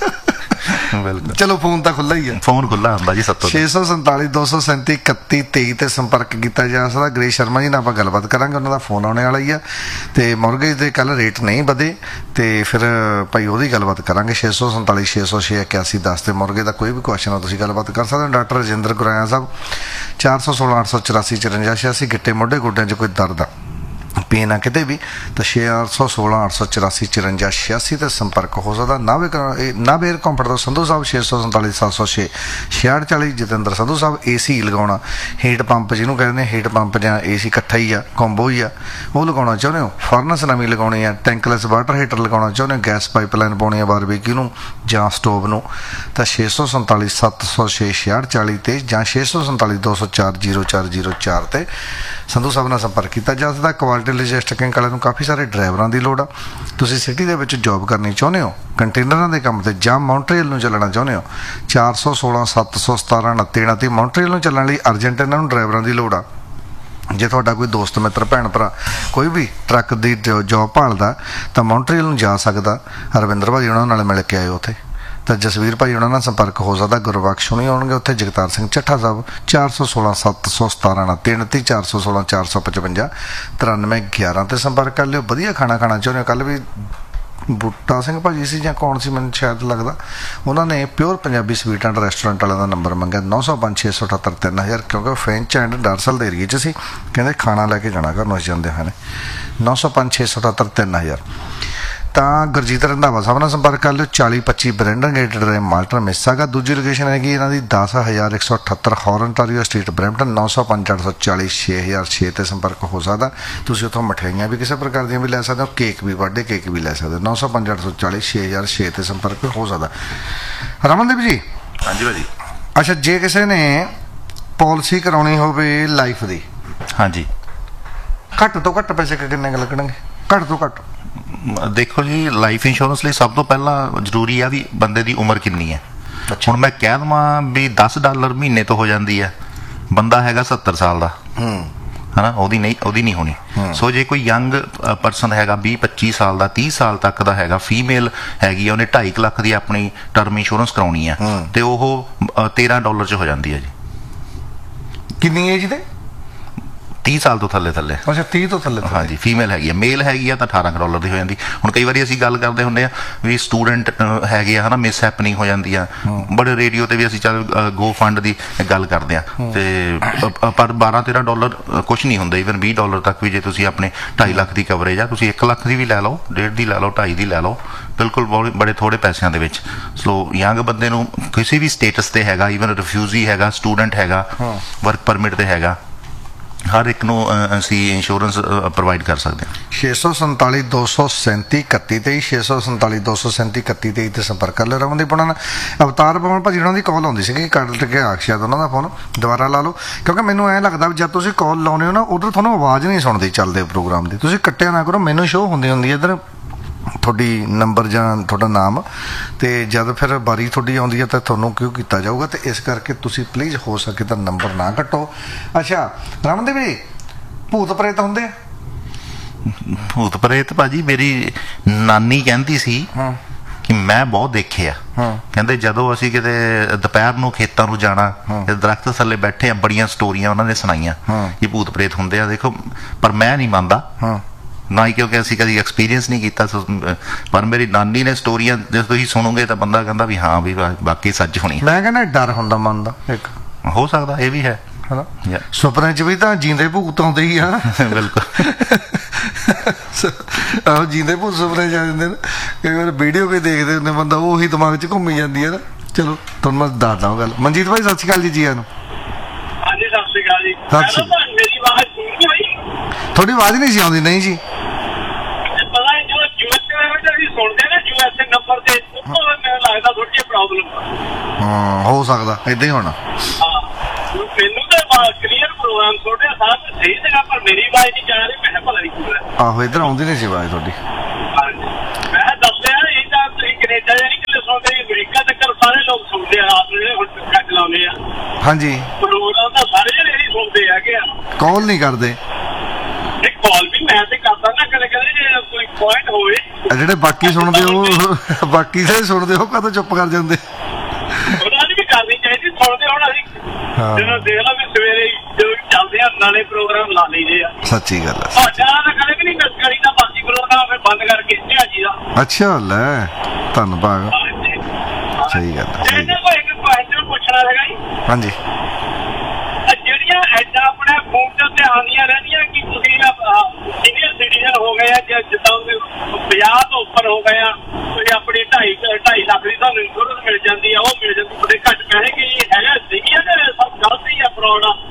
ਬਿਲਕੁਲ ਚਲੋ ਫੋਨ ਤਾਂ ਖੁੱਲਾ ਹੀ ਆ ਫੋਨ ਖੁੱਲਾ ਹੁੰਦਾ ਜੀ ਸੱਤੋਂ ਛੇ ਸੌ ਸੰਤਾਲੀ ਦੋ ਸੌ ਸੈਂਤੀ ਇਕੱਤੀ ਤੇਈ ਤੇ ਸੰਪਰਕ ਕੀਤਾ ਜਾ ਸਕਦਾ। ਗ੍ਰੇਸ ਸ਼ਰਮਾ ਜੀ ਨਾਲ ਆਪਾਂ ਗੱਲਬਾਤ ਕਰਾਂਗੇ, ਉਹਨਾਂ ਦਾ ਫੋਨ ਆਉਣੇ ਵਾਲਾ ਹੀ ਆ ਤੇ ਮੌਰਗੇਜ ਦੇ ਕੱਲ ਰੇਟ ਨਹੀਂ ਵਧੇ ਤੇ ਫਿਰ ਭਾਈ ਉਹਦੀ ਗੱਲਬਾਤ ਕਰਾਂਗੇ। ਛੇ ਸੌ ਸੰਤਾਲੀ ਛੇ ਸੌ ਛੇ ਇਕਿਆਸੀ ਦਸ ਤੇ ਮੌਰਗੇਜ ਦਾ ਕੋਈ ਵੀ ਕੁਐਸਚਨ ਆ ਤੁਸੀਂ ਗੱਲਬਾਤ ਕਰ ਸਕਦੇ ਹੋ। ਡਾਕਟਰ ਰਜਿੰਦਰ ਗੁਰਾਇਆ ਸਾਹਿਬ ਚਾਰ ਸੌ ਸੋਲਾਂ ਅੱਠ ਸੌ ਚੁਰਾਸੀ ਚੁਰੰਜਾ ਛਿਆਸੀ ਗਿੱਟੇ ਮੋਢੇ ਗੋਡਿਆਂ 'ਚ ਕੋਈ ਦਰਦ ਆ ਪੇਨ ਆ ਕਿਤੇ ਵੀ ਤਾਂ ਚਾਰ ਸੌ ਸੋਲਾਂ ਅੱਠ ਸੌ ਚੁਰਾਸੀ ਚੁਰੰਜਾ ਛਿਆਸੀ ਤੇ ਸੰਪਰਕ ਹੋ ਸਕਦਾ। ਨਾਵੇ ਨਾਵੇ ਏਅਰ ਕੰਫਰਟ ਤੋਂ ਸੰਧੂ ਸਾਹਿਬ ਛੇ ਸੌ ਸੰਤਾਲੀ ਸੱਤ ਸੌ ਛੇ ਛਿਆਹਠ ਚਾਲੀ ਜਤਿੰਦਰ ਸੰਧੂ ਸਾਹਿਬ ਏ ਸੀ ਲਗਾਉਣਾ ਹੀਟ ਪੰਪ ਜਿਹਨੂੰ ਕਹਿੰਦੇ ਹੀਟ ਪੰਪ ਜਾਂ ਏ ਸੀ ਇਕੱਠਾ ਹੀ ਆ ਕੰਬੋ ਹੀ ਆ ਉਹ ਲਗਾਉਣਾ ਚਾਹੁੰਦੇ ਹੋ। ਫਰਨਸ ਨਵੀਂ ਲਗਾਉਣੀ ਆ, ਟੈਂਕਲੈਸ ਵਾਟਰ ਹੀਟਰ ਲਗਾਉਣਾ ਚਾਹੁੰਦੇ ਹੋ, ਗੈਸ ਪਾਈਪਲਾਈਨ ਪਾਉਣੀ ਆ ਬਾਰਬੀਕਿਊ ਨੂੰ ਜਾਂ ਸਟੋਵ ਨੂੰ ਤਾਂ ਛੇ ਸੌ ਸੰਤਾਲੀ ਸੱਤ ਸੌ ਛੇ ਛਿਆਹਠ ਚਾਲੀ ਤੇ ਜਾਂ ਛੇ ਸੌ ਸੰਤਾਲੀ ਦੋ ਸੌ ਚਾਰ ਜੀਰੋ ਚਾਰ ਜੀਰੋ ਚਾਰ ਤੇ ਸੰਧੂ ਸਾਹਿਬ ਨਾਲ ਸੰਪਰਕ ਕੀਤਾ ਜਾ ਸਕਦਾ। ਕੁਆਲਿਟੀ ਲੌਜਿਸਟਿਕ ਵਾਲਿਆਂ ਨੂੰ ਕਾਫੀ ਸਾਰੇ ਡਰਾਈਵਰਾਂ ਦੀ ਲੋੜ ਆ। ਤੁਸੀਂ ਸਿਟੀ ਦੇ ਵਿੱਚ ਜੋਬ ਕਰਨੀ ਚਾਹੁੰਦੇ ਹੋ ਕੰਟੇਨਰਾਂ ਦੇ ਕੰਮ ਤੇ ਜਾਂ ਮੌਂਟਰੀਅਲ ਨੂੰ ਚੱਲਣਾ ਚਾਹੁੰਦੇ ਹੋ ਚਾਰ ਸੌ ਸੋਲਾਂ ਸੱਤ ਸੌ ਸਤਾਰਾਂ ਉਨੱਤੀ ਉਨੱਤੀ ਮੌਂਟਰੀਅਲ ਨੂੰ ਚੱਲਣ ਲਈ ਅਰਜੈਂਟ ਇਹਨਾਂ ਨੂੰ ਡਰਾਈਵਰਾਂ ਦੀ ਲੋੜ ਆ। ਜੇ ਤੁਹਾਡਾ ਕੋਈ ਦੋਸਤ ਮਿੱਤਰ ਭੈਣ ਭਰਾ ਕੋਈ ਵੀ ਟਰੱਕ ਦੀ ਜੋਬ ਭਾਲਦਾ ਤਾਂ ਮੌਂਟਰੀਅਲ ਨੂੰ ਜਾ ਸਕਦਾ। ਹਰਵਿੰਦਰ ਭਾਜੀ ਉਹਨਾਂ ਨਾਲ ਮਿਲ ਕੇ ਆਇਓ ਉੱਥੇ ਤਾਂ ਜਸਵੀਰ ਭਾਈ ਉਹਨਾਂ ਨਾਲ ਸੰਪਰਕ ਹੋ ਸਕਦਾ। ਗੁਰਬਖਸ਼ ਹੋਣੀ ਆਉਣਗੇ ਉੱਥੇ। ਜਗਤਾਰ ਸਿੰਘ ਚੱਠਾ ਸਾਹਿਬ ਚਾਰ ਸੌ ਸੋਲਾਂ ਸੱਤ ਸੌ ਸਤਾਰਾਂ ਉਨੱਤੀ ਉਨੱਤੀ ਚਾਰ ਸੌ ਸੋਲਾਂ ਚਾਰ ਸੌ ਪਚਵੰਜਾ ਤਰਾਨਵੇਂ ਗਿਆਰਾਂ ਤੇ ਸੰਪਰਕ ਕਰ ਲਿਓ। ਵਧੀਆ ਖਾਣਾ ਖਾਣਾ ਚਾਹੁੰਦੇ ਹੋ। ਕੱਲ੍ਹ ਵੀ ਬੂਟਾ ਸਿੰਘ ਭਾਜੀ ਸੀ ਜਾਂ ਕੌਣ ਸੀ ਮੈਨੂੰ ਸ਼ਾਇਦ ਲੱਗਦਾ ਉਹਨਾਂ ਨੇ pure Punjabi sweet and restaurant ਵਾਲਿਆਂ ਦਾ ਨੰਬਰ ਮੰਗਿਆ ਨੌ ਸੌ ਪੰਜ ਛੇ ਸੌ ਅਠੱਤਰ ਤਿੰਨ ਹਜ਼ਾਰ ਕਿਉਂਕਿ ਫ੍ਰੈਂਚ ਐਂਡ ਡਾਰਸਲ ਦੇ ਏਰੀਏ 'ਚ ਸੀ। ਕਹਿੰਦੇ ਖਾਣਾ ਲੈ ਕੇ ਜਾਣਾ ਘਰ ਨੂੰ ਅਸੀਂ ਜਾਂਦੇ ਹਨ। ਨੌ ਸੌ ਪੰਜ ਛੇ ਸੌ ਅਠੱਤਰ ਤਿੰਨ ਹਜ਼ਾਰ ਤਾਂ ਗੁਰਜੀਤ ਰੰਧਾਵਾ ਸਾਹਿਬ ਨਾਲ ਸੰਪਰਕ ਕਰ ਲਿਓ। ਚਾਲੀ ਪੱਚੀ ਬਰੈਂਡਨ ਗੇਟ ਡਰਾਈਵ ਮਾਲਟਨ ਮਿਸਾਗਾ। ਦੂਜੀ ਲੋਕੇਸ਼ਨ ਹੈਗੀ ਇਹਨਾਂ ਦੀ ਦਸ ਹਜ਼ਾਰ ਇੱਕ ਸੌ ਅਠੱਤਰ ਹੌਰਨਟਾਰੀਓ ਸਟਰੀਟ ਬਰੈਂਪਟਨ ਨੌ ਸੌ ਪੰਜ ਅੱਠ ਸੌ ਚਾਲੀ ਛੇ ਹਜ਼ਾਰ ਛੇ ਤੇ ਸੰਪਰਕ ਹੋ ਸਕਦਾ। ਤੁਸੀਂ ਉੱਥੋਂ ਮਠਿਆਈਆਂ ਵੀ ਕਿਸੇ ਪ੍ਰਕਾਰ ਦੀਆਂ ਵੀ ਲੈ ਸਕਦੇ ਹੋ, ਕੇਕ ਵੀ ਬਰਥਡੇ ਕੇਕ ਵੀ ਲੈ ਸਕਦੇ ਹੋ। ਨੌ ਸੌ ਪੰਜ ਅੱਠ ਸੌ ਚਾਲੀ ਛੇ ਹਜ਼ਾਰ ਛੇ ਤੇ ਸੰਪਰਕ ਹੋ ਸਕਦਾ। ਰਮਨਦੀਪ ਜੀ ਹਾਂਜੀ ਭਾਜੀ ਅੱਛਾ ਜੇ ਕਿਸੇ ਨੇ ਪਾਲਿਸੀ ਕਰਾਉਣੀ ਹੋਵੇ ਲਾਈਫ ਦੀ ਹਾਂਜੀ ਘੱਟ ਤੋਂ ਘੱਟ ਪੈਸੇ ਕਿੰਨੇ ਕੁ ਲੱਗਣਗੇ? ਘੱਟ ਤੋਂ ਘੱਟ ਦੇਖੋ ਜੀ ਲਾਈਫ ਇੰਸ਼ੋਰੈਂਸ ਲਈ ਸਭ ਤੋਂ ਪਹਿਲਾਂ ਜ਼ਰੂਰੀ ਆ ਵੀ ਬੰਦੇ ਦੀ ਉਮਰ ਕਿੰਨੀ ਹੈ। ਹੁਣ ਮੈਂ ਕਹਿ ਦੇਵਾਂ ਵੀ ਦਸ ਡਾਲਰ ਮਹੀਨੇ ਤੋਂ ਹੋ ਜਾਂਦੀ ਹੈ, ਬੰਦਾ ਹੈਗਾ ਸੱਤਰ ਸਾਲ ਦਾ ਹਨਾ ਉਹਦੀ ਨਹੀਂ ਉਹਦੀ ਨਹੀਂ ਹੋਣੀ। ਸੋ ਜੇ ਕੋਈ ਯੰਗ ਪਰਸਨ ਹੈਗਾ ਵੀਹ ਪੱਚੀ ਸਾਲ ਦਾ ਤੀਹ ਸਾਲ ਤੱਕ ਦਾ ਹੈਗਾ ਫੀਮੇਲ ਹੈਗੀ ਆ ਉਹਨੇ ਢਾਈ ਲੱਖ ਦੀ ਆਪਣੀ ਟਰਮ ਇੰਸ਼ੋਰੈਂਸ ਕਰਾਉਣੀ ਆ ਤੇ ਉਹ ਤੇਰਾਂ ਡਾਲਰ 'ਚ ਹੋ ਜਾਂਦੀ ਹੈ ਜੀ। ਕਿੰਨੀ ਏਜ ਦੇ? ਤੀਹ ਸਾਲ ਤੋਂ ਥੱਲੇ ਥੱਲੇ ਅੱਛਾ ਤੀਹ ਤੋਂ ਥੱਲੇ ਹਾਂਜੀ ਫੀਮੇਲ ਹੈਗੀ ਆ। ਮੇਲ ਹੈਗੀ ਆ ਤਾਂ ਅਠਾਰਾਂ ਡਾਲਰ ਦੀ ਹੋ ਜਾਂਦੀ। ਹੁਣ ਕਈ ਵਾਰੀ ਅਸੀਂ ਗੱਲ ਕਰਦੇ ਹੁੰਦੇ ਆ ਵੀ ਸਟੂਡੈਂਟ ਹੈਗੇ ਆ ਹਨਾ ਮਿਸ ਹੈਪਨਿੰਗ ਹੋ ਜਾਂਦੀ ਆ ਬੜੇ ਰੇਡੀਓ ਤੇ ਵੀ ਅਸੀਂ ਚੱਲ ਗੋ ਫੰਡ ਦੀ ਗੱਲ ਕਰਦੇ ਆ ਤੇ ਪਰ ਬਾਰਾਂ ਤੇਰਾਂ ਡਾਲਰ ਕੁਛ ਨਹੀਂ ਹੁੰਦਾ। ਈਵਨ ਵੀਹ ਡਾਲਰ ਤੱਕ ਵੀ ਜੇ ਤੁਸੀਂ ਆਪਣੇ ਢਾਈ ਲੱਖ ਦੀ ਕਵਰੇਜ ਆ ਤੁਸੀਂ ਇੱਕ ਲੱਖ ਦੀ ਵੀ ਲੈ ਲਓ, ਡੇਢ ਦੀ ਲੈ ਲਓ, ਢਾਈ ਦੀ ਲੈ ਲਓ, ਬਿਲਕੁਲ ਬੜੇ ਥੋੜੇ ਪੈਸਿਆਂ ਦੇ ਵਿੱਚ। ਸੋ ਯੰਗ ਬੰਦੇ ਨੂੰ ਕਿਸੇ ਵੀ ਸਟੇਟਸ ਤੇ ਹੈਗਾ ਈਵਨ ਰਿਫਿਊਜੀ ਹੈਗਾ ਸਟੂਡੈਂਟ ਹੈਗਾ ਵਰਕ ਪਰਮਿਟ ਤੇ ਹੈਗਾ ਹਰ ਇੱਕ ਨੂੰ ਅਸੀਂ ਇੰਸ਼ੋਰੈਂਸ ਪ੍ਰੋਵਾਈਡ ਕਰ ਸਕਦੇ ਹਾਂ। ਛੇ ਸੌ ਸੰਤਾਲੀ ਦੋ ਸੌ ਸੈਂਤੀ ਇਕੱਤੀ ਤੇਈ ਛੇ ਸੌ ਸੰਤਾਲੀ ਦੋ ਸੌ ਸੈਂਤੀ ਇਕੱਤੀ ਤੇਈ ਤੇ ਸੰਪਰਕ ਕਰ ਲਿਓ। ਰਮਨਦੀਪ ਉਹਨਾਂ ਨਾਲ ਅਵਤਾਰ ਪਵਨ ਭਾਜੀ ਉਹਨਾਂ ਦੀ ਕਾਲ ਆਉਂਦੀ ਸੀਗੀ ਕੱਟ ਕੇ ਆ ਸ਼ਾਇਦ ਉਹਨਾਂ ਦਾ ਫੋਨ ਦੁਬਾਰਾ ਲਾ ਲਓ ਕਿਉਂਕਿ ਮੈਨੂੰ ਐਂ ਲੱਗਦਾ ਵੀ ਜਦ ਤੁਸੀਂ ਕਾਲ ਲਾਉਂਦੇ ਹੋ ਨਾ ਉਧਰ ਤੁਹਾਨੂੰ ਆਵਾਜ਼ ਨਹੀਂ ਸੁਣਦੀ ਚੱਲਦੇ ਪ੍ਰੋਗਰਾਮ ਦੀ। ਤੁਸੀਂ ਕੱਟਿਆ ਨਾ ਕਰੋ, ਮੈਨੂੰ ਸ਼ੋਅ ਹੁੰਦੀ ਹੁੰਦੀ ਇੱਧਰ ਤੁਹਾਡੀ ਨੰਬਰ ਜਾਂ ਤੁਹਾਡਾ ਨਾਮ ਤੇ ਜਦ ਫਿਰ ਵਾਰੀ ਤੁਹਾਡੀ ਆਉਂਦੀ ਹੈ ਤਾਂ ਤੁਹਾਨੂੰ ਕਿਉਂ ਕੀਤਾ ਜਾਊਗਾ ਤੇ ਇਸ ਕਰਕੇ ਤੁਸੀਂ ਪਲੀਜ਼ ਹੋ ਸਕੇ ਤਾਂ ਨੰਬਰ ਨਾ ਕੱਟੋ। ਅੱਛਾ ਰਮਨਦੀਪ ਜੀ ਭੂਤ ਪ੍ਰੇਤ ਹੁੰਦੇ ਆ? ਭੂਤ ਪ੍ਰੇਤ ਭਾਜੀ ਮੇਰੀ ਨਾਨੀ ਕਹਿੰਦੀ ਸੀ ਕਿ ਮੈਂ ਬਹੁਤ ਦੇਖੇ ਆ। ਕਹਿੰਦੇ ਜਦੋਂ ਅਸੀਂ ਕਿਤੇ ਦੁਪਹਿਰ ਨੂੰ ਖੇਤਾਂ ਨੂੰ ਜਾਣਾ ਦਰਖਤ ਥੱਲੇ ਬੈਠੇ ਆ ਬੜੀਆਂ ਸਟੋਰੀਆਂ ਉਹਨਾਂ ਨੇ ਸੁਣਾਈਆਂ ਕਿ ਭੂਤ ਪ੍ਰੇਤ ਹੁੰਦੇ ਆ। ਦੇਖੋ ਪਰ ਮੈਂ ਨਹੀਂ ਮੰਨਦਾ ਨਾ ਹੀ ਕਿਉਂਕਿ ਅਸੀਂ ਕਦੀ ਐਕਸਪੀਰੀਅੰਸ ਨਹੀਂ ਕੀਤਾ ਪਰ ਮੇਰੀ ਨਾਨੀ ਨੇ ਸਟੋਰੀਆਂ ਜੇ ਤੁਸੀਂ ਸੁਣੋਗੇ ਤਾਂ ਬੰਦਾ ਕਹਿੰਦਾ ਵੀ ਹਾਂ ਵੀ ਬਾਕੀ ਸੱਚ ਹੋਣੀ। ਮੈਂ ਕਹਿੰਦਾ ਡਰ ਹੁੰਦਾ ਮਨ ਦਾ ਇੱਕ ਹੋ ਸਕਦਾ ਇਹ ਵੀ ਹੈ ਹਨਾ ਸੁਪਨੇ 'ਚ ਵੀ ਤਾਂ ਜੀਂਦੇ ਭੂਤ ਆਉਂਦੇ ਹੀ ਆ। ਬਿਲਕੁਲ ਆਹੋ ਜੀਂਦੇ ਭੂਤ ਸੁਪਨੇ 'ਚ ਆ ਜਾਂਦੇ ਨੇ ਕਈ ਵਾਰ ਵੀਡੀਓ ਕੋਈ ਦੇਖਦੇ ਹੁੰਦੇ ਬੰਦਾ ਉਹੀ ਦਿਮਾਗ 'ਚ ਘੁੰਮੀ ਜਾਂਦੀ ਹੈ ਨਾ। ਚਲੋ ਤੁਹਾਨੂੰ ਮੈਂ ਦੱਸਦਾ ਉਹ ਗੱਲ। ਮਨਜੀਤ ਭਾਈ ਸਤਿ ਸ਼੍ਰੀ ਅਕਾਲ ਜੀ। ਜੀਆਂ ਨੂੰ ਹਾਂਜੀ ਸਤਿ ਸ਼੍ਰੀ ਅਕਾਲ ਜੀ। ਸਤਿ ਸ਼੍ਰੀ ਅਕਾਲ। ਮੇਰੀ ਆਵਾਜ਼ ਠੀਕ ਹੈ ਭਾਈ? ਤੁਹਾਡੀ ਆਵਾਜ਼ ਨਹੀਂ ਸੀ ਆਉਂਦੀ। ਨਹੀਂ ਜੀ ਪਤਾ ਨਹੀਂ ਜੋ ਯੂਐਸਏ ਵਿੱਚ ਸੁਣਦੇ ਨਾ ਯੂਐਸਏ ਨੰਬਰ ਤੇ ਉਹ ਮੈਨੂੰ ਲੱਗਦਾ ਥੋੜੀ ਜਿਹੀ ਪ੍ਰੋਬਲਮ ਹਾਂ ਹੋ ਸਕਦਾ ਏਦਾਂ ਹੀ ਹੋਣਾ। ਹਾਂ ਮੈਨੂੰ ਤਾਂ ਕਲੀਅਰ ਪ੍ਰੋਗਰਾਮ ਤੁਹਾਡੇ ਸਾਥ ਸਹੀ ਸੀਗਾ ਪਰ ਮੇਰੀ ਆਵਾਜ਼ ਨਹੀਂ ਜਾ ਰਹੀ। ਮੈਂ ਭਲਾ ਨਹੀਂ ਪੂਰਾ ਆਹੋ ਇੱਧਰ ਆਉਂਦੀ ਨਹੀਂ ਸੀ ਆਵਾਜ਼ ਤੁਹਾਡੀ। ਮੈਂ ਦੱਸਿਆ ਇਹ ਤਾਂ ਤੁਸੀਂ ਕੈਨੇਡਾ ਜਾਂ ਨਹੀਂ ਕਿਤੇ ਸੁਣਦੇ ਅਮਰੀਕਾ ਤੱਕ ਸਾਰੇ ਲੋਕ ਸੁਣਦੇ ਆ ਆਪ ਜਿਹੜੇ ਹੁਣ ਕੱਟ ਲਾਉਂਦੇ ਆ। ਹਾਂਜੀ ਪ੍ਰੋਗਰਾਮ ਤਾਂ ਸਾਰੇ ਜਿਹੜੇ ਹੀ ਸੁਣਦੇ ਹੈਗੇ ਆ ਕਾਲ ਨਹੀਂ ਕਰਦੇ। ਕਾਲ ਪੁਆਇੰਟ ਹੋਵੇ। ਆ ਜਿਹੜੇ ਬਾਕੀ ਸੁਣਦੇ ਹੋ ਬਾਕੀ ਸਾਰੇ ਸੁਣਦੇ ਹੋ ਕਦੋਂ ਚੁੱਪ ਕਰ ਜਾਂਦੇ? ਉਹਨਾਂ ਦੀ ਵੀ ਕਰਨੀ ਚਾਹੀਦੀ, ਸੁਣਦੇ ਹੁਣ ਅਸੀਂ ਜਦੋਂ ਦੇਖ ਲਾ ਵੀ ਸਵੇਰੇ ਜਦੋਂ ਚੱਲਦੇ ਆ ਨਾਲੇ ਪ੍ਰੋਗਰਾਮ ਲਾ ਲਈਦੇ ਆ। ਸੱਚੀ ਗੱਲ ਹੈ। ਸਾਡਾ ਤਾਂ ਕਦੇ ਵੀ ਨਹੀਂ ਮਿਸ ਕਰੀ ਦਾ, ਬਾਕੀ ਪ੍ਰੋਗਰਾਮ ਫਿਰ ਬੰਦ ਕਰਕੇ ਇੱਥੇ ਆ ਜੀ ਦਾ। ਅੱਛਾ ਲੈ ਧੰਨਵਾਦ। ਸਹੀ ਗੱਲ ਹੈ। ਇਹਨਾਂ ਕੋਲ ਇੱਕ ਕੁਐਸਚਨ ਪੁੱਛਣਾ ਹੈਗਾ ਜੀ। ਹਾਂਜੀ। ਜਿਹੜੀਆਂ ਐਡਾ ਆਪਣੇ ਫੋਨ ਤੇ ਉੱਤੇ ਆਉਂਦੀਆਂ ਰਹਿੰਦੀਆਂ ਕਿ ਤੁਸੀਂ ਸੀਨੀਅਰ ਸਿਟੀਜ਼ਨ ਹੋ ਗਏ ਆ ਜਾਂ ਜਿੱਦਾਂ ਪੰਜਾਹ ਤੋਂ ਉੱਪਰ ਹੋ ਗਏ ਆ, ਤੁਸੀਂ ਆਪਣੀ ਢਾਈ ਢਾਈ ਲੱਖ ਦੀ ਤੁਹਾਨੂੰ ਇੰਸ਼ੋਰੈਂਸ ਮਿਲ ਜਾਂਦੀ ਆ, ਉਹ ਮਿਲ ਜਾਂਦੀ ਬੜੇ ਘੱਟ ਪੈਸੇ ਕਿ ਇਹ ਹੈਗਾ ਸਹੀ ਆ ਤੇ ਸਭ ਗਲਤ ਹੀ ਆ, ਫਰੋਡ ਆ?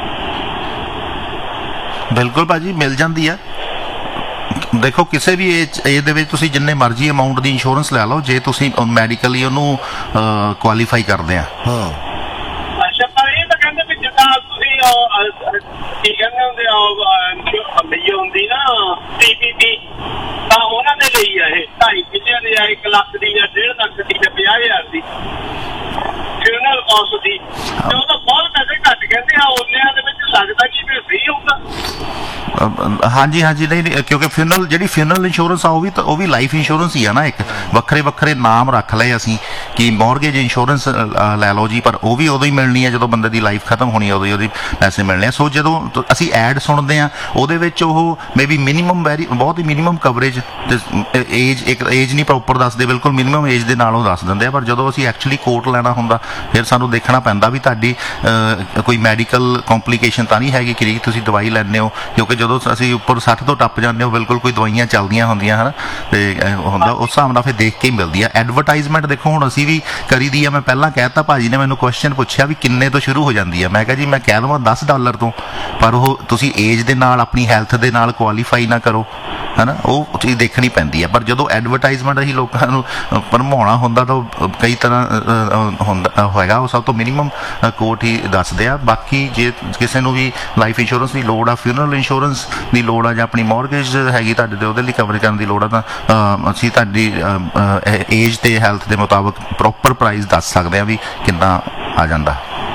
ਬਿਲਕੁਲ ਭਾਜੀ ਮਿਲ ਜਾਂਦੀ ਆ। ਦੇਖੋ ਕਿਸੇ ਵੀ ਏਜ ਏਜ ਦੇ ਵਿੱਚ ਤੁਸੀਂ ਜਿੰਨੇ ਮਰਜ਼ੀ ਅਮਾਊਂਟ ਦੀ ਇੰਸ਼ੋਰੈਂਸ ਲੈ ਲਓ, ਜੇ ਤੁਸੀਂ ਮੈਡੀਕਲੀ ਉਹਨੂੰ ਕੁਆਲੀਫਾਈ ਕਰਦੇ ਆ। ਅੱਛਾ, ਪਰ ਇਹ ਤਾਂ ਕਹਿੰਦੇ ਵੀ ਜਿੱਦਾਂ ਤੁਸੀਂ ਕੀ ਕਹਿੰਦੇ ਹੁੰਦੇ ਆ ਹੁੰਦੀ ਨਾ ਟੀ ਪੀ ਪੀ, ਤਾਂ ਉਹਨਾਂ ਦੇ ਲਈ ਆ ਇਹ ਢਾਈ ਕਿੱਲਿਆਂ ਦੀ ਆ, ਇੱਕ ਲੱਖ ਦੀ ਜਾਂ ਡੇਢ ਲੱਖ ਦੀ ਜਾਂ ਪੰਜਾਹ ਹਜ਼ਾਰ ਦੀ ਫਿਊਨਰਲ ਕਾਸਟ ਦੀ, ਤੇ ਉਹ ਤਾਂ ਬਹੁਤ ਪੈਸੇ ਘੱਟ ਕਹਿੰਦੇ ਆ। ਉਹਨਿਆਂ ਦੇ ਵਿੱਚ ਲੱਗਦਾ ਕਿ ਫਿਰ ਸਹੀ ਹੋਊਗਾ? ਹਾਂਜੀ ਹਾਂਜੀ ਨਹੀਂ ਨਹੀਂ, ਕਿਉਂਕਿ ਫਿਊਨਰਲ ਜਿਹੜੀ ਫਿਊਨਰਲ ਇੰਸ਼ੋਰੈਂਸ ਆ ਉਹ ਵੀ ਉਹ ਵੀ ਲਾਈਫ ਇੰਸ਼ੋਰੈਂਸ ਹੀ ਆ ਨਾ। ਇੱਕ ਵੱਖਰੇ ਵੱਖਰੇ ਨਾਮ ਰੱਖ ਲਏ ਅਸੀਂ ਕਿ ਮੌਰਗੇਜ ਇੰਸ਼ੋਰੈਂਸ ਲੈ ਲਓ ਜੀ, ਪਰ ਉਹ ਵੀ ਉਦੋਂ ਹੀ ਮਿਲਣੀ ਹੈ ਜਦੋਂ ਬੰਦੇ ਦੀ ਲਾਈਫ ਖਤਮ ਹੋਣੀ, ਉਦੋਂ ਹੀ ਉਹਦੀ ਪੈਸੇ ਮਿਲਣੇ ਆ। ਸੋ ਜਦੋਂ ਅਸੀਂ ਐਡ ਸੁਣਦੇ ਆ ਉਹਦੇ ਵਿੱਚ ਉਹ ਮੇ ਬੀ ਮਿਨੀਮਮ ਵੈਰੀ ਬਹੁਤ ਹੀ ਮਿਨੀਮਮ ਕਵਰੇਜ ਏਜ ਇੱਕ ਏਜ ਨਹੀਂ ਪ੍ਰੋਪਰ ਦੱਸਦੇ, ਬਿਲਕੁਲ ਮਿਨੀਮਮ ਏਜ ਦੇ ਨਾਲ ਉਹ ਦੱਸ ਦਿੰਦੇ ਆ। ਪਰ ਜਦੋਂ ਅਸੀਂ ਐਕਚੁਅਲੀ ਕੋਟ ਲੈਣਾ ਹੁੰਦਾ ਫਿਰ ਸਾਨੂੰ ਦੇਖਣਾ ਪੈਂਦਾ ਵੀ ਤੁਹਾਡੀ ਕੋਈ ਮੈਡੀਕਲ ਕੰਪਲੀਕੇਸ਼ਨ ਤਾਂ ਨਹੀਂ ਹੈਗੀ ਕਿ ਤੁਸੀਂ ਦਵਾਈ ਲੈਂਦੇ ਹੋ, ਕਿਉਂਕਿ ਜਦੋਂ ਅਸੀਂ ਉੱਪਰ ਸੱਠ ਤੋਂ ਟੱਪ ਜਾਂਦੇ ਹੋ ਬਿਲਕੁਲ ਕੋਈ ਦਵਾਈਆਂ ਚੱਲਦੀਆਂ ਹੁੰਦੀਆਂ ਹਨ ਤੇ ਹੁੰਦਾ ਉਸ ਹਿਸਾਬ ਨਾਲ ਫਿਰ ਦੇਖ ਕੇ ਹੀ ਮਿਲਦੀ ਆ। ਐਡਵਰਟਾਈਜ਼ਮੈਂਟ ਦੇਖੋ ਹੁਣ ਅਸੀਂ ਵੀ ਕਰੀਦੀ ਆ। ਮੈਂ ਪਹਿਲਾਂ ਕਹਿਤਾ, ਭਾਜੀ ਨੇ ਮੈਨੂੰ ਕੁਐਸਚਨ ਪੁੱਛਿਆ ਵੀ ਕਿੰਨੇ ਤੋਂ ਸ਼ੁਰੂ ਹੋ ਜਾਂਦੀ ਆ, ਮੈਂ ਕਿਹਾ ਜੀ ਮੈਂ ਕਹਿ ਦਵਾਂ ਦਸ ਡਾਲਰ ਤੋਂ, ਪਰ ਉਹ ਤੁਸੀਂ ਏਜ ਦੇ ਨਾਲ ਆਪਣੀ ਹੈਲਥ ਦੇ ਨਾਲ ਕੁਆਲੀਫਾਈ ਨਾ ਕਰੋ, ਹਨਾ, ਉਹ ਚੀਜ਼ ਦੇਖਣੀ ਪੈਂਦੀ ਆ। ਪਰ ਜਦੋਂ ਐਡਵਰਟਾਈਜ਼ਮੈਂਟ ਅਸੀਂ ਲੋਕਾਂ ਨੂੰ ਭਰਮਾਉਣਾ ਹੁੰਦਾ ਤਾਂ ਕਈ ਤਰ੍ਹਾਂ ਹੁੰਦਾ ਹੋਏਗਾ, ਉਹ ਸਭ ਤੋਂ ਮਿਨੀਮਮ ਕੋਟ ਹੀ ਦੱਸਦੇ ਆ। ਬਾਕੀ ਜੇ ਕਿਸੇ ਨੂੰ ਵੀ ਲਾਈਫ ਇੰਸ਼ੋਰੈਂਸ ਦੀ ਲੋੜ ਆ, ਫਿਊਨਰਲ ਇੰਸ਼ੋਰੈਂਸ ਦੀ ਲੋੜ ਆ, ਜਾਂ ਆਪਣੀ ਮੌਰਗੇਜ ਹੈਗੀ ਤੁਹਾਡੇ ਤੇ ਉਹਦੇ ਲਈ ਕਵਰ ਕਰਨ ਦੀ ਲੋੜ ਆ, ਤਾਂ ਅਸੀਂ ਤੁਹਾਡੀ ਏਜ ਤੇ ਹੈਲਥ ਦੇ ਮੁਤਾਬਕ ਪ੍ਰੋਪਰ ਪ੍ਰਾਈਸ ਦੱਸ ਸਕਦੇ ਆ ਵੀ ਕਿੰਨਾ ਆ ਜਾਂਦਾ।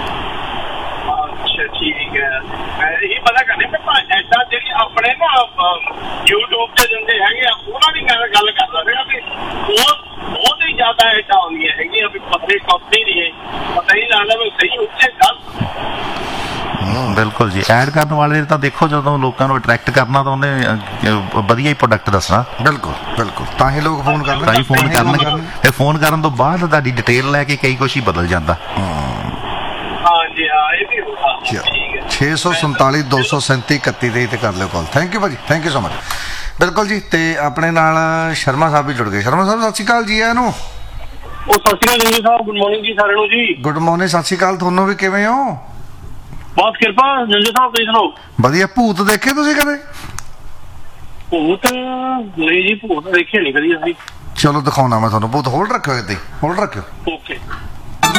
ਅੱਛਾ ਠੀਕ ਹੈ। ਮੈਂ ਇਹ ਪਤਾ ਕਰਨੀ ਮੈਂ ਐਡਾ ਜਿਹੜੀ ਆਪਣੇ ਨਾ YouTube ਤੇ ਦਿੰਦੇ ਹੈਗੇ ਆ ਉਹਨਾਂ ਦੀ ਮੈਂ ਗੱਲ ਕਰਦਾ ਸੀਗਾ ਵੀ ਉਹ ਬਹੁਤ ਹੀ ਜ਼ਿਆਦਾ ਐਡਾ ਆਉਂਦੀਆਂ ਹੈਗੀਆਂ ਵੀ ਪੱਤੇ ਕੰਪਨੀ ਦੀ ਪਤਾ ਹੀ ਲੱਗਦਾ ਵੀ ਸਹੀ ਉੱਚੇ ਗੱਲ। ਬਿਲਕੁਲ ਜੀ, ਐਡ ਕਰਨ ਵਾਲੇ ਤਾਂ ਦੇਖੋ ਜਦੋਂ ਲੋਕਾਂ ਨੂੰ ਅਟਰੈਕਟ ਕਰਨਾ ਤਾਂ ਉਹਨੇ ਵਧੀਆ ਹੀ ਪ੍ਰੋਡਕਟ ਦੱਸਣਾ। ਬਿਲਕੁਲ ਬਿਲਕੁਲ, ਤਾਂ ਹੀ ਲੋਕ ਫੋਨ ਕਰਦੇ, ਤਾਂ ਹੀ ਫੋਨ ਕਰਨਗੇ। ਤੇ ਫੋਨ ਕਰਨ ਤੋਂ ਬਾਅਦ ਤੁਹਾਡੀ ਡਿਟੇਲ ਲੈ ਕੇ ਕਈ ਕੁਛ ਹੀ ਬਦਲ ਜਾਂਦਾ। ਹਾਂਜੀ ਹਾਂ, ਇਹ ਵੀ ਹੋਊਗਾ। ਛੇ ਸੌ ਸੰਤਾਲੀ ਦੋ ਸੌ ਸੈਂਤੀ ਇਕੱਤੀ ਦੇ ਤੇ ਕਰ ਲਿਓ ਕਾਲ। ਥੈਂਕ ਯੂ ਭਾਜੀ, ਥੈਂਕ ਯੂ ਸੋ ਮਚ। ਬਿਲਕੁਲ ਜੀ, ਤੇ ਆਪਣੇ ਨਾਲ ਸ਼ਰਮਾ ਸਾਹਿਬ ਵੀ ਜੁੜ ਗਏ। ਸ਼ਰਮਾ ਸਾਹਿਬ ਸਤਿ ਸ਼੍ਰੀ ਅਕਾਲ ਜੀ। ਇਹਨੂੰ ਉਹ ਸਤਿ ਸ਼੍ਰੀ ਅਕਾਲ ਜੀ ਸਾਹਿਬ, ਗੁੱਡ ਮਾਰਨਿੰਗ ਜੀ ਸਾਰਿਆਂ ਨੂੰ ਜੀ। ਗੁੱਡ ਮਾਰਨਿੰਗ, ਸਤਿ ਸ਼੍ਰੀ ਅਕਾਲ ਤੁਹਾਨੂੰ ਵੀ। ਕਿਵੇਂ ਹੋ? ਬਹੁਤ ਕਿਰਪਾ ਜੰਜੇ ਸਾਹਿਬ, ਤੁਸੀਂ ਸੁਣਾਓ? ਵਧੀਆ। ਭੂਤ ਦੇਖੇ ਤੁਸੀਂ ਕਦੇ? ਭੂਤ ਨਹੀਂ ਜੀ, ਭੂਤ ਦੇਖੇ ਨਹੀਂ ਕਦੀ ਅਸੀਂ। ਚਲੋ ਦਿਖਾਉਣਾ ਮੈਂ ਤੁਹਾਨੂੰ ਭੂਤ। ਹੋਲਡ ਰੱਖਿਓ ਇੱਥੇ, ਹੋਲਡ ਰੱਖਿਓ। ਓਕੇ।